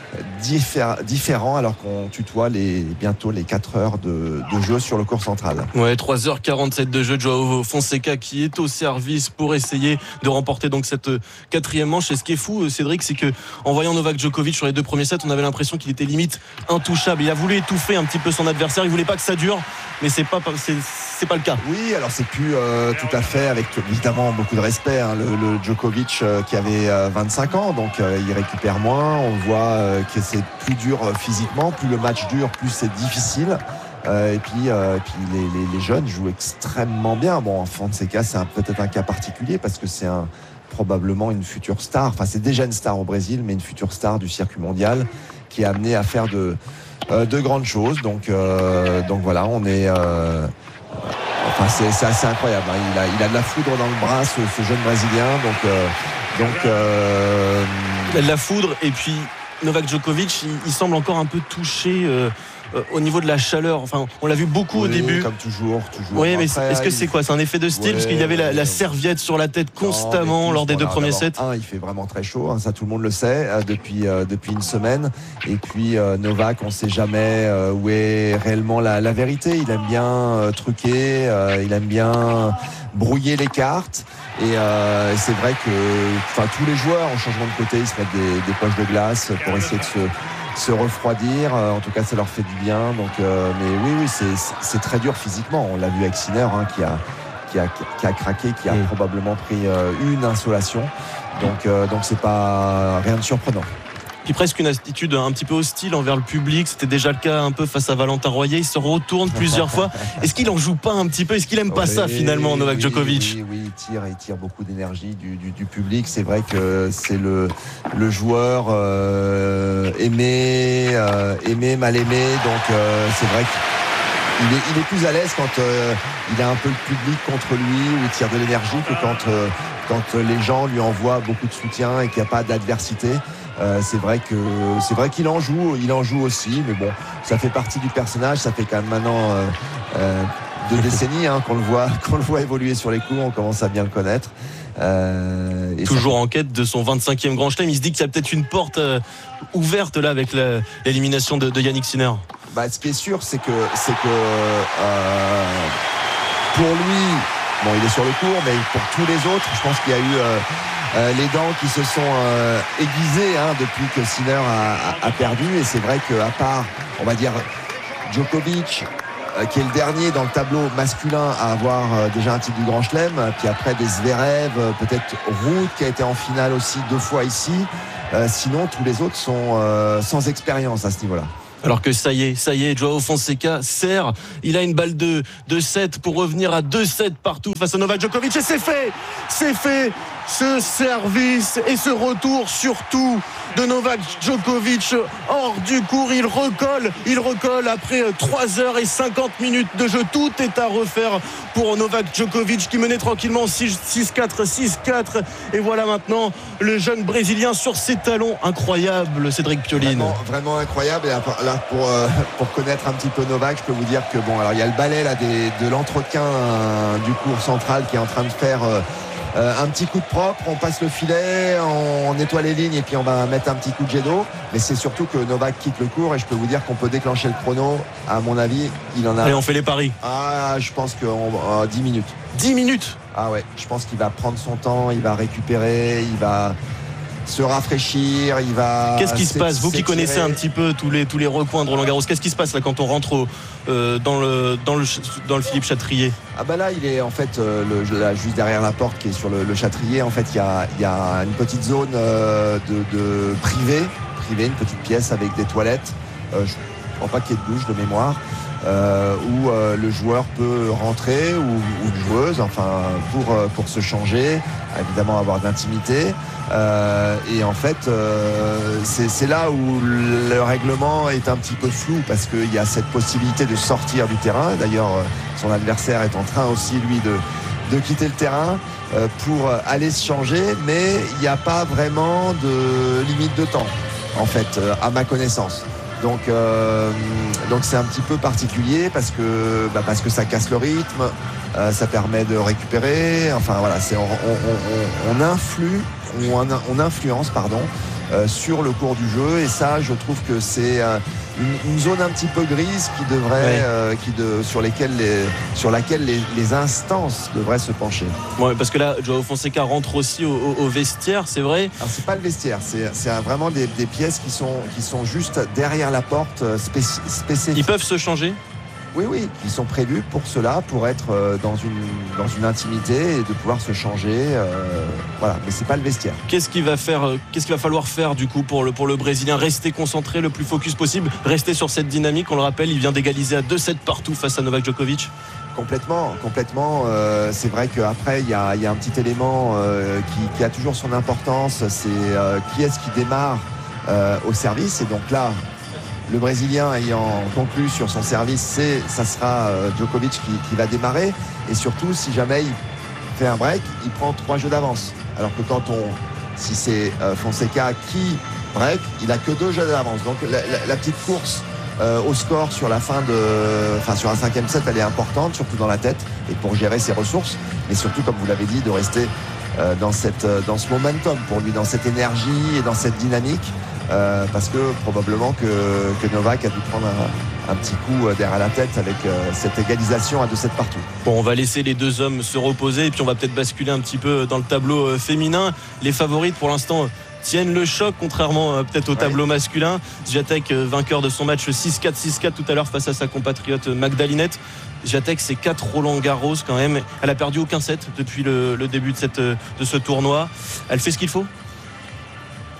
différent, alors qu'on tutoie les, bientôt les quatre heures de, de jeu sur le court central. Ouais, trois heures quarante-sept de jeu de Joao Fonseca qui est au service pour essayer de remporter donc cette quatrième manche. Et ce qui est fou, Cédric, c'est que en voyant Novak Djokovic sur les deux premiers sets, on avait l'impression qu'il était limite intouchable. Il a voulu étouffer un petit peu son adversaire, il voulait pas que ça dure, mais c'est pas c'est, c'est pas le cas. Oui, alors c'est plus euh, tout à fait, avec évidemment beaucoup de respect, hein, le, le Djokovic euh, qui avait euh, vingt-cinq ans, donc euh, il récupère moins. On voit euh, que c'est plus dur physiquement, plus le match dure, plus c'est difficile. Euh, et puis, euh, et puis les, les, les jeunes jouent extrêmement bien. Bon, en Fonseca, c'est un, peut-être un cas particulier parce que c'est un, probablement une future star. Enfin, c'est déjà une star au Brésil, mais une future star du circuit mondial qui est amenée à faire de, euh, de grandes choses. Donc, euh, donc voilà, on est. Euh, enfin, c'est, c'est assez incroyable. Hein. Il a, il a de la foudre dans le bras, ce, ce jeune Brésilien. Donc, euh, donc. Euh... Il a de la foudre et puis. Novak Djokovic, il, il semble encore un peu touché euh, euh, au niveau de la chaleur. Enfin, on l'a vu beaucoup oui, au début. Comme toujours, toujours. Oui, mais Après, est-ce que c'est quoi ? C'est un effet de style, ouais, parce qu'il y avait la, la serviette sur la tête constamment non, lors des deux premiers sets. Un, il fait vraiment très chaud, hein, ça tout le monde le sait euh, depuis euh, depuis une semaine. Et puis euh, Novak, on ne sait jamais euh, où est réellement la, la vérité. Il aime bien euh, truquer, euh, il aime bien brouiller les cartes. Et euh, c'est vrai que enfin, tous les joueurs en changement de côté, ils se mettent des, des poches de glace pour essayer de se, se refroidir. En tout cas, ça leur fait du bien. Donc, euh, mais oui, oui, c'est, c'est très dur physiquement. On l'a vu avec Sinner, hein, qui a qui a qui a craqué, qui a mmh. probablement pris euh, une insolation. Donc, euh, donc c'est pas rien de surprenant. Puis presque une attitude un petit peu hostile envers le public. C'était déjà le cas un peu face à Valentin Royer. Il se retourne plusieurs fois. Est-ce qu'il en joue pas un petit peu? Est-ce qu'il aime pas oui, ça finalement, Novak oui, Djokovic? Oui, oui, il tire, il tire beaucoup d'énergie du, du, du public. C'est vrai que c'est le, le joueur euh, aimé, euh, aimé, mal aimé. Donc euh, c'est vrai qu'il est, il est plus à l'aise quand euh, il a un peu le public contre lui, où il tire de l'énergie, que quand, euh, quand les gens lui envoient beaucoup de soutien et qu'il n'y a pas d'adversité. Euh, c'est vrai que c'est vrai qu'il en joue, il en joue aussi, mais bon, ça fait partie du personnage. Ça fait quand même maintenant euh, euh, deux décennies hein, qu'on le voit, qu'on le voit évoluer sur les cours. On commence à bien le connaître. Euh, et Toujours ça... en quête de son vingt-cinquième Grand Chelem. Il se dit qu'il y a peut-être une porte euh, ouverte là avec la, l'élimination de, de Yannick Sinner. Bah, ce qui est sûr, c'est que c'est que euh, pour lui, bon, il est sur le court, mais pour tous les autres, je pense qu'il y a eu euh, Euh, les dents qui se sont euh, aiguisées hein, depuis que Sinner a, a, a perdu. Et c'est vrai qu'à part, on va dire, Djokovic, euh, qui est le dernier dans le tableau masculin à avoir euh, déjà un titre du Grand Chelem, puis après des Zverev, euh, peut-être Ruud qui a été en finale aussi deux fois ici. Euh, sinon, tous les autres sont euh, sans expérience à ce niveau-là. Alors que ça y est, ça y est, Joao Fonseca sert. Il a une balle de, de sept pour revenir à deux sept partout face à Novak Djokovic. Et c'est fait, c'est fait. Ce service et ce retour surtout de Novak Djokovic hors du court. Il recolle, il recolle après trois heures et cinquante minutes de jeu. Tout est à refaire pour Novak Djokovic qui menait tranquillement six quatre, six quatre. Et voilà maintenant le jeune Brésilien sur ses talons. Incroyable, Cédric Pioline. Vraiment, vraiment incroyable. Et là, pour, euh, pour connaître un petit peu Novak, je peux vous dire que bon, alors il y a le balai là, des, de l'entretien euh, du court central qui est en train de faire euh, euh, un petit coup de propre. On passe le filet, on nettoie les lignes et puis on va mettre un petit coup de jet d'eau. Mais c'est surtout que Novak quitte le court et je peux vous dire qu'on peut déclencher le chrono. À mon avis, il en a. Allez, on fait les paris. Ah, je pense que euh, dix minutes. dix minutes. Ah ouais, je pense qu'il va prendre son temps, il va récupérer, il va se rafraîchir, il va. Qu'est-ce qui se passe, vous qui connaissez un petit peu tous les tous les recoins de Roland Garros, qu'est-ce qui se passe là quand on rentre au, euh, dans le dans le dans le Philippe Chatrier? Ah bah là il est en fait euh, le, là, juste derrière la porte qui est sur le, le Chatrier. En fait il y a il y a une petite zone euh, de, de privée, privée, une petite pièce avec des toilettes. Euh, je ne crois pas qu'il y ait de douche de mémoire. Euh, où euh, le joueur peut rentrer ou, ou une joueuse, enfin pour euh, pour se changer, évidemment avoir d'intimité. Euh, et en fait, euh, c'est, c'est là où le règlement est un petit peu flou parce qu'il y a cette possibilité de sortir du terrain. D'ailleurs, son adversaire est en train aussi lui de de quitter le terrain euh, pour aller se changer, mais il n'y a pas vraiment de limite de temps, en fait, euh, à ma connaissance. Donc, euh, donc c'est un petit peu particulier parce que, bah parce que ça casse le rythme, euh, ça permet de récupérer. Enfin voilà, c'est, on, on, on, on influe, on, on influence pardon, euh, sur le cours du jeu. Et ça, je trouve que c'est euh, une, une zone un petit peu grise qui devrait, ouais. euh, qui de, sur lesquelles les, sur laquelle les, les instances devraient se pencher. Ouais, parce que là, Joao Fonseca rentre aussi au, au, au vestiaire, c'est vrai. Alors c'est pas le vestiaire, c'est, c'est vraiment des, des pièces qui sont, qui sont juste derrière la porte spéci- spécifiques. Ils peuvent se changer? Oui, oui, ils sont prévus pour cela, pour être dans une, dans une intimité et de pouvoir se changer. Euh, voilà, mais c'est pas le vestiaire. Qu'est-ce qu'il va faire, qu'est-ce qu'il va falloir faire du coup pour le, pour le Brésilien? Rester concentré, le plus focus possible, rester sur cette dynamique. On le rappelle, il vient d'égaliser à deux sept partout face à Novak Djokovic. Complètement, complètement. Euh, c'est vrai qu'après, il y a, y a un petit élément euh, qui, qui a toujours son importance. C'est euh, qui est-ce qui démarre euh, au service. Et donc là, le Brésilien ayant conclu sur son service, c'est, ça sera euh, Djokovic qui, qui va démarrer. Et surtout, si jamais il fait un break, il prend trois jeux d'avance. Alors que quand on, si c'est euh, Fonseca qui break, il a que deux jeux d'avance. Donc la, la, la petite course euh, au score sur la fin de, enfin sur un cinquième set, elle est importante, surtout dans la tête et pour gérer ses ressources. Mais surtout, comme vous l'avez dit, de rester euh, dans cette, dans ce momentum pour lui, dans cette énergie et dans cette dynamique. Euh, parce que probablement que, que Novak a dû prendre un, un petit coup derrière la tête avec euh, cette égalisation à deux sept partout. Bon, on va laisser les deux hommes se reposer et puis on va peut-être basculer un petit peu dans le tableau euh, féminin. Les favorites pour l'instant tiennent le choc, contrairement euh, peut-être au tableau ouais. masculin. Swiatek, euh, vainqueur de son match six quatre six quatre tout à l'heure face à sa compatriote Magda Linette. Swiatek, c'est quatre Roland Garros quand même. Elle a perdu aucun set depuis le, le début de, cette, de ce tournoi. Elle fait ce qu'il faut?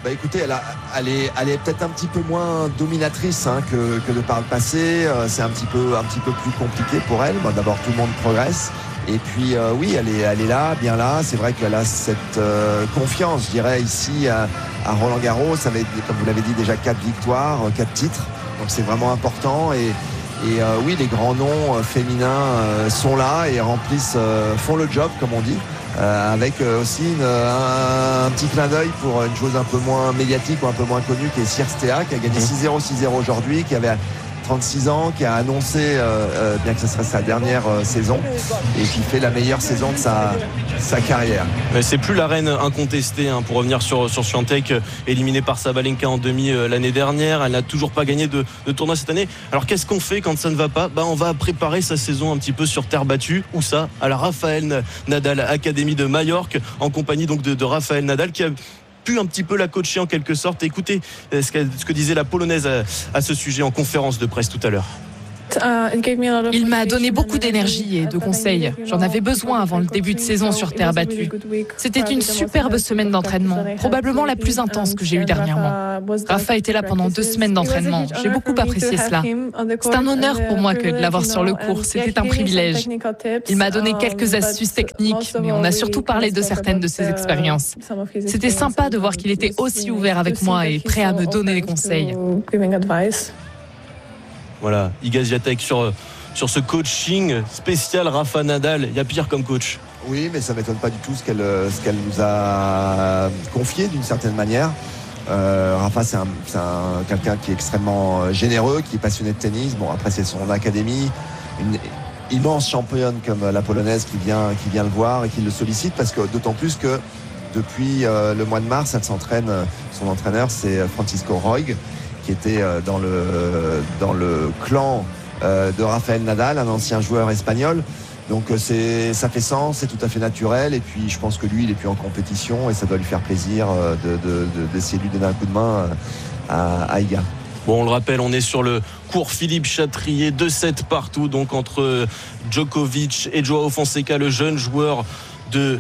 Bah écoutez, elle, a, elle est, elle est peut-être un petit peu moins dominatrice hein, que, que de par le passé. Euh, c'est un petit peu, un petit peu plus compliqué pour elle. Bon, d'abord, tout le monde progresse. Et puis, euh, oui, elle est, elle est là, bien là. C'est vrai qu'elle a cette euh, confiance, je dirais, ici à, à Roland-Garros. Avec, comme vous l'avez dit, déjà quatre victoires, quatre titres. Donc, c'est vraiment important. Et, et euh, oui, les grands noms euh, féminins euh, sont là et remplissent, euh, font le job, comme on dit. Euh, avec euh, aussi une, un, un petit clin d'œil pour une chose un peu moins médiatique ou un peu moins connue qui est Circe Théa qui a gagné six zéro six zéro aujourd'hui, qui avait trente-six ans, qui a annoncé euh, euh, bien que ce serait sa dernière euh, saison et qui fait la meilleure saison de sa, sa carrière. Mais c'est plus la reine incontestée hein, pour revenir sur, sur Swiatek, éliminée par Sabalenka en demi euh, l'année dernière. Elle n'a toujours pas gagné de, de tournoi cette année. Alors qu'est-ce qu'on fait quand ça ne va pas? Bah, on va préparer sa saison un petit peu sur terre battue. Où ça? À la Rafael Nadal Academy de Majorque, en compagnie donc de, de Rafael Nadal qui a pu un petit peu la coacher en quelque sorte. Écoutez ce que, ce que disait la Polonaise à, à ce sujet en conférence de presse tout à l'heure. Il m'a donné beaucoup d'énergie et de conseils. J'en avais besoin avant le début de saison sur terre battue. C'était une superbe semaine d'entraînement, probablement la plus intense que j'ai eue dernièrement. Rafa était là pendant deux semaines d'entraînement. J'ai beaucoup apprécié cela. C'est un honneur pour moi que de l'avoir sur le court. C'était un privilège. Il m'a donné quelques astuces techniques, mais on a surtout parlé de certaines de ses expériences. C'était sympa de voir qu'il était aussi ouvert avec moi et prêt à me donner des conseils. Voilà, Iga Swiatek sur, sur ce coaching spécial Rafa Nadal. Il y a pire comme coach. Oui, mais ça ne m'étonne pas du tout ce qu'elle, ce qu'elle nous a confié d'une certaine manière. Euh, Rafa, c'est, un, c'est un, quelqu'un qui est extrêmement généreux, qui est passionné de tennis. Bon, après, c'est son académie. Une immense championne comme la Polonaise qui vient, qui vient le voir et qui le sollicite, parce que d'autant plus que depuis euh, le mois de mars, elle s'entraîne. Son entraîneur, c'est Francisco Roig, qui était dans le, dans le clan de Rafael Nadal, un ancien joueur espagnol. Donc c'est, ça fait sens, c'est tout à fait naturel. Et puis je pense que lui, il est plus en compétition et ça doit lui faire plaisir de, de, de, d'essayer de lui donner un coup de main à, à Iga. Bon, on le rappelle, on est sur le cours Philippe Chatrier, deux sept partout, donc entre Djokovic et Joao Fonseca, le jeune joueur de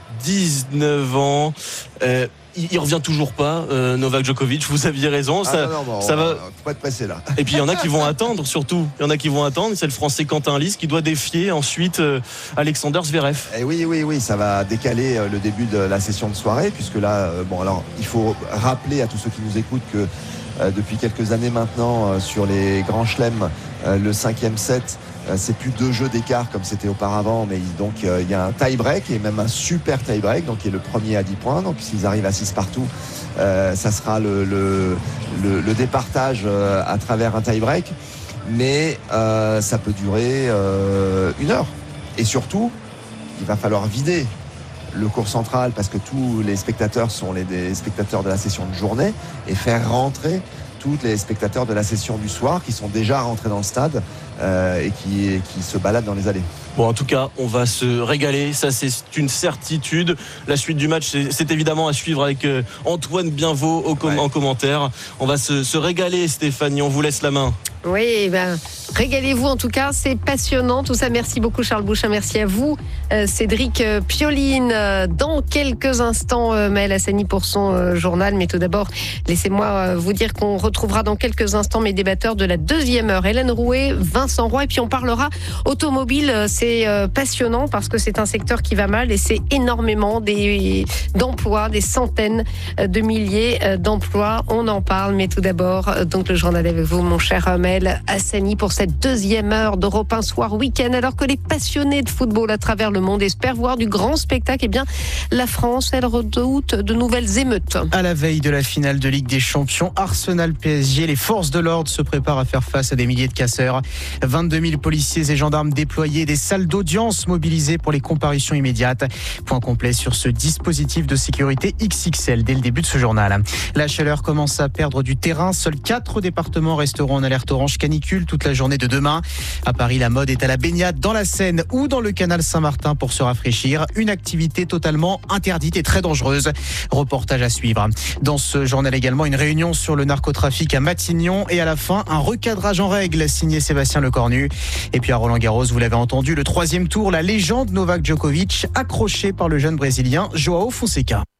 dix-neuf ans. Euh, Il revient toujours pas, euh, Novak Djokovic. Vous aviez raison. Ça, ah non, non, ça va. Faut pas être pressé là. Et puis il y en a qui vont attendre, surtout. Il y en a qui vont attendre. C'est le Français Quentin Lys qui doit défier ensuite euh, Alexander Zverev. Et oui, oui, oui, ça va décaler euh, le début de la session de soirée, puisque là, euh, bon, alors il faut rappeler à tous ceux qui nous écoutent que euh, depuis quelques années maintenant, euh, sur les grands chelems, euh, le cinquième set. C'est plus deux jeux d'écart comme c'était auparavant, mais donc il euh, y a un tie-break et même un super tie-break, donc qui est le premier à dix points. Donc s'ils arrivent à six partout, euh, ça sera le, le, le, le départage euh, à travers un tie-break. Mais euh, ça peut durer euh, une heure. Et surtout, il va falloir vider le court central parce que tous les spectateurs sont les des spectateurs de la session de journée et faire rentrer tous les spectateurs de la session du soir qui sont déjà rentrés dans le stade euh, et qui, qui se baladent dans les allées. Bon, en tout cas, on va se régaler, ça c'est une certitude. La suite du match, c'est, c'est évidemment à suivre avec euh, Antoine Bienvaux au com- ouais. en commentaire. On va se, se régaler, Stéphanie, on vous laisse la main. Oui, ben, régalez-vous en tout cas, c'est passionnant tout ça. Merci beaucoup Charles Bouchin, merci à vous euh, Cédric Pioline. Euh, dans quelques instants, euh, Maëlle Hassani pour son euh, journal. Mais tout d'abord, laissez-moi euh, vous dire qu'on retrouvera dans quelques instants mes débatteurs de la deuxième heure. Hélène Rouet, Vincent Roy, et puis on parlera automobile. Euh, c'est euh, passionnant parce que c'est un secteur qui va mal et c'est énormément des, d'emplois, des centaines de milliers d'emplois. On en parle, mais tout d'abord, euh, donc le journal avec vous, mon cher Maëlle Hassani, pour cette deuxième heure d'Europe un Soir Week-end. Alors que les passionnés de football à travers le monde espèrent voir du grand spectacle, eh bien, la France, elle redoute de nouvelles émeutes. À la veille de la finale de Ligue des Champions, Arsenal-P S G, les forces de l'ordre se préparent à faire face à des milliers de casseurs. vingt-deux mille policiers et gendarmes déployés, des salles d'audience mobilisées pour les comparutions immédiates. Point complet sur ce dispositif de sécurité X X L dès le début de ce journal. La chaleur commence à perdre du terrain. Seuls quatre départements resteront en alerte orange canicule toute la journée de demain. À Paris, la mode est à la baignade dans la Seine ou dans le canal Saint-Martin pour se rafraîchir. Une activité totalement interdite et très dangereuse. Reportage à suivre. Dans ce journal également, une réunion sur le narcotrafic à Matignon et à la fin, un recadrage en règle signé Sébastien Lecornu. Et puis à Roland-Garros, vous l'avez entendu, le troisième tour, la légende Novak Djokovic accroché par le jeune Brésilien Joao Fonseca.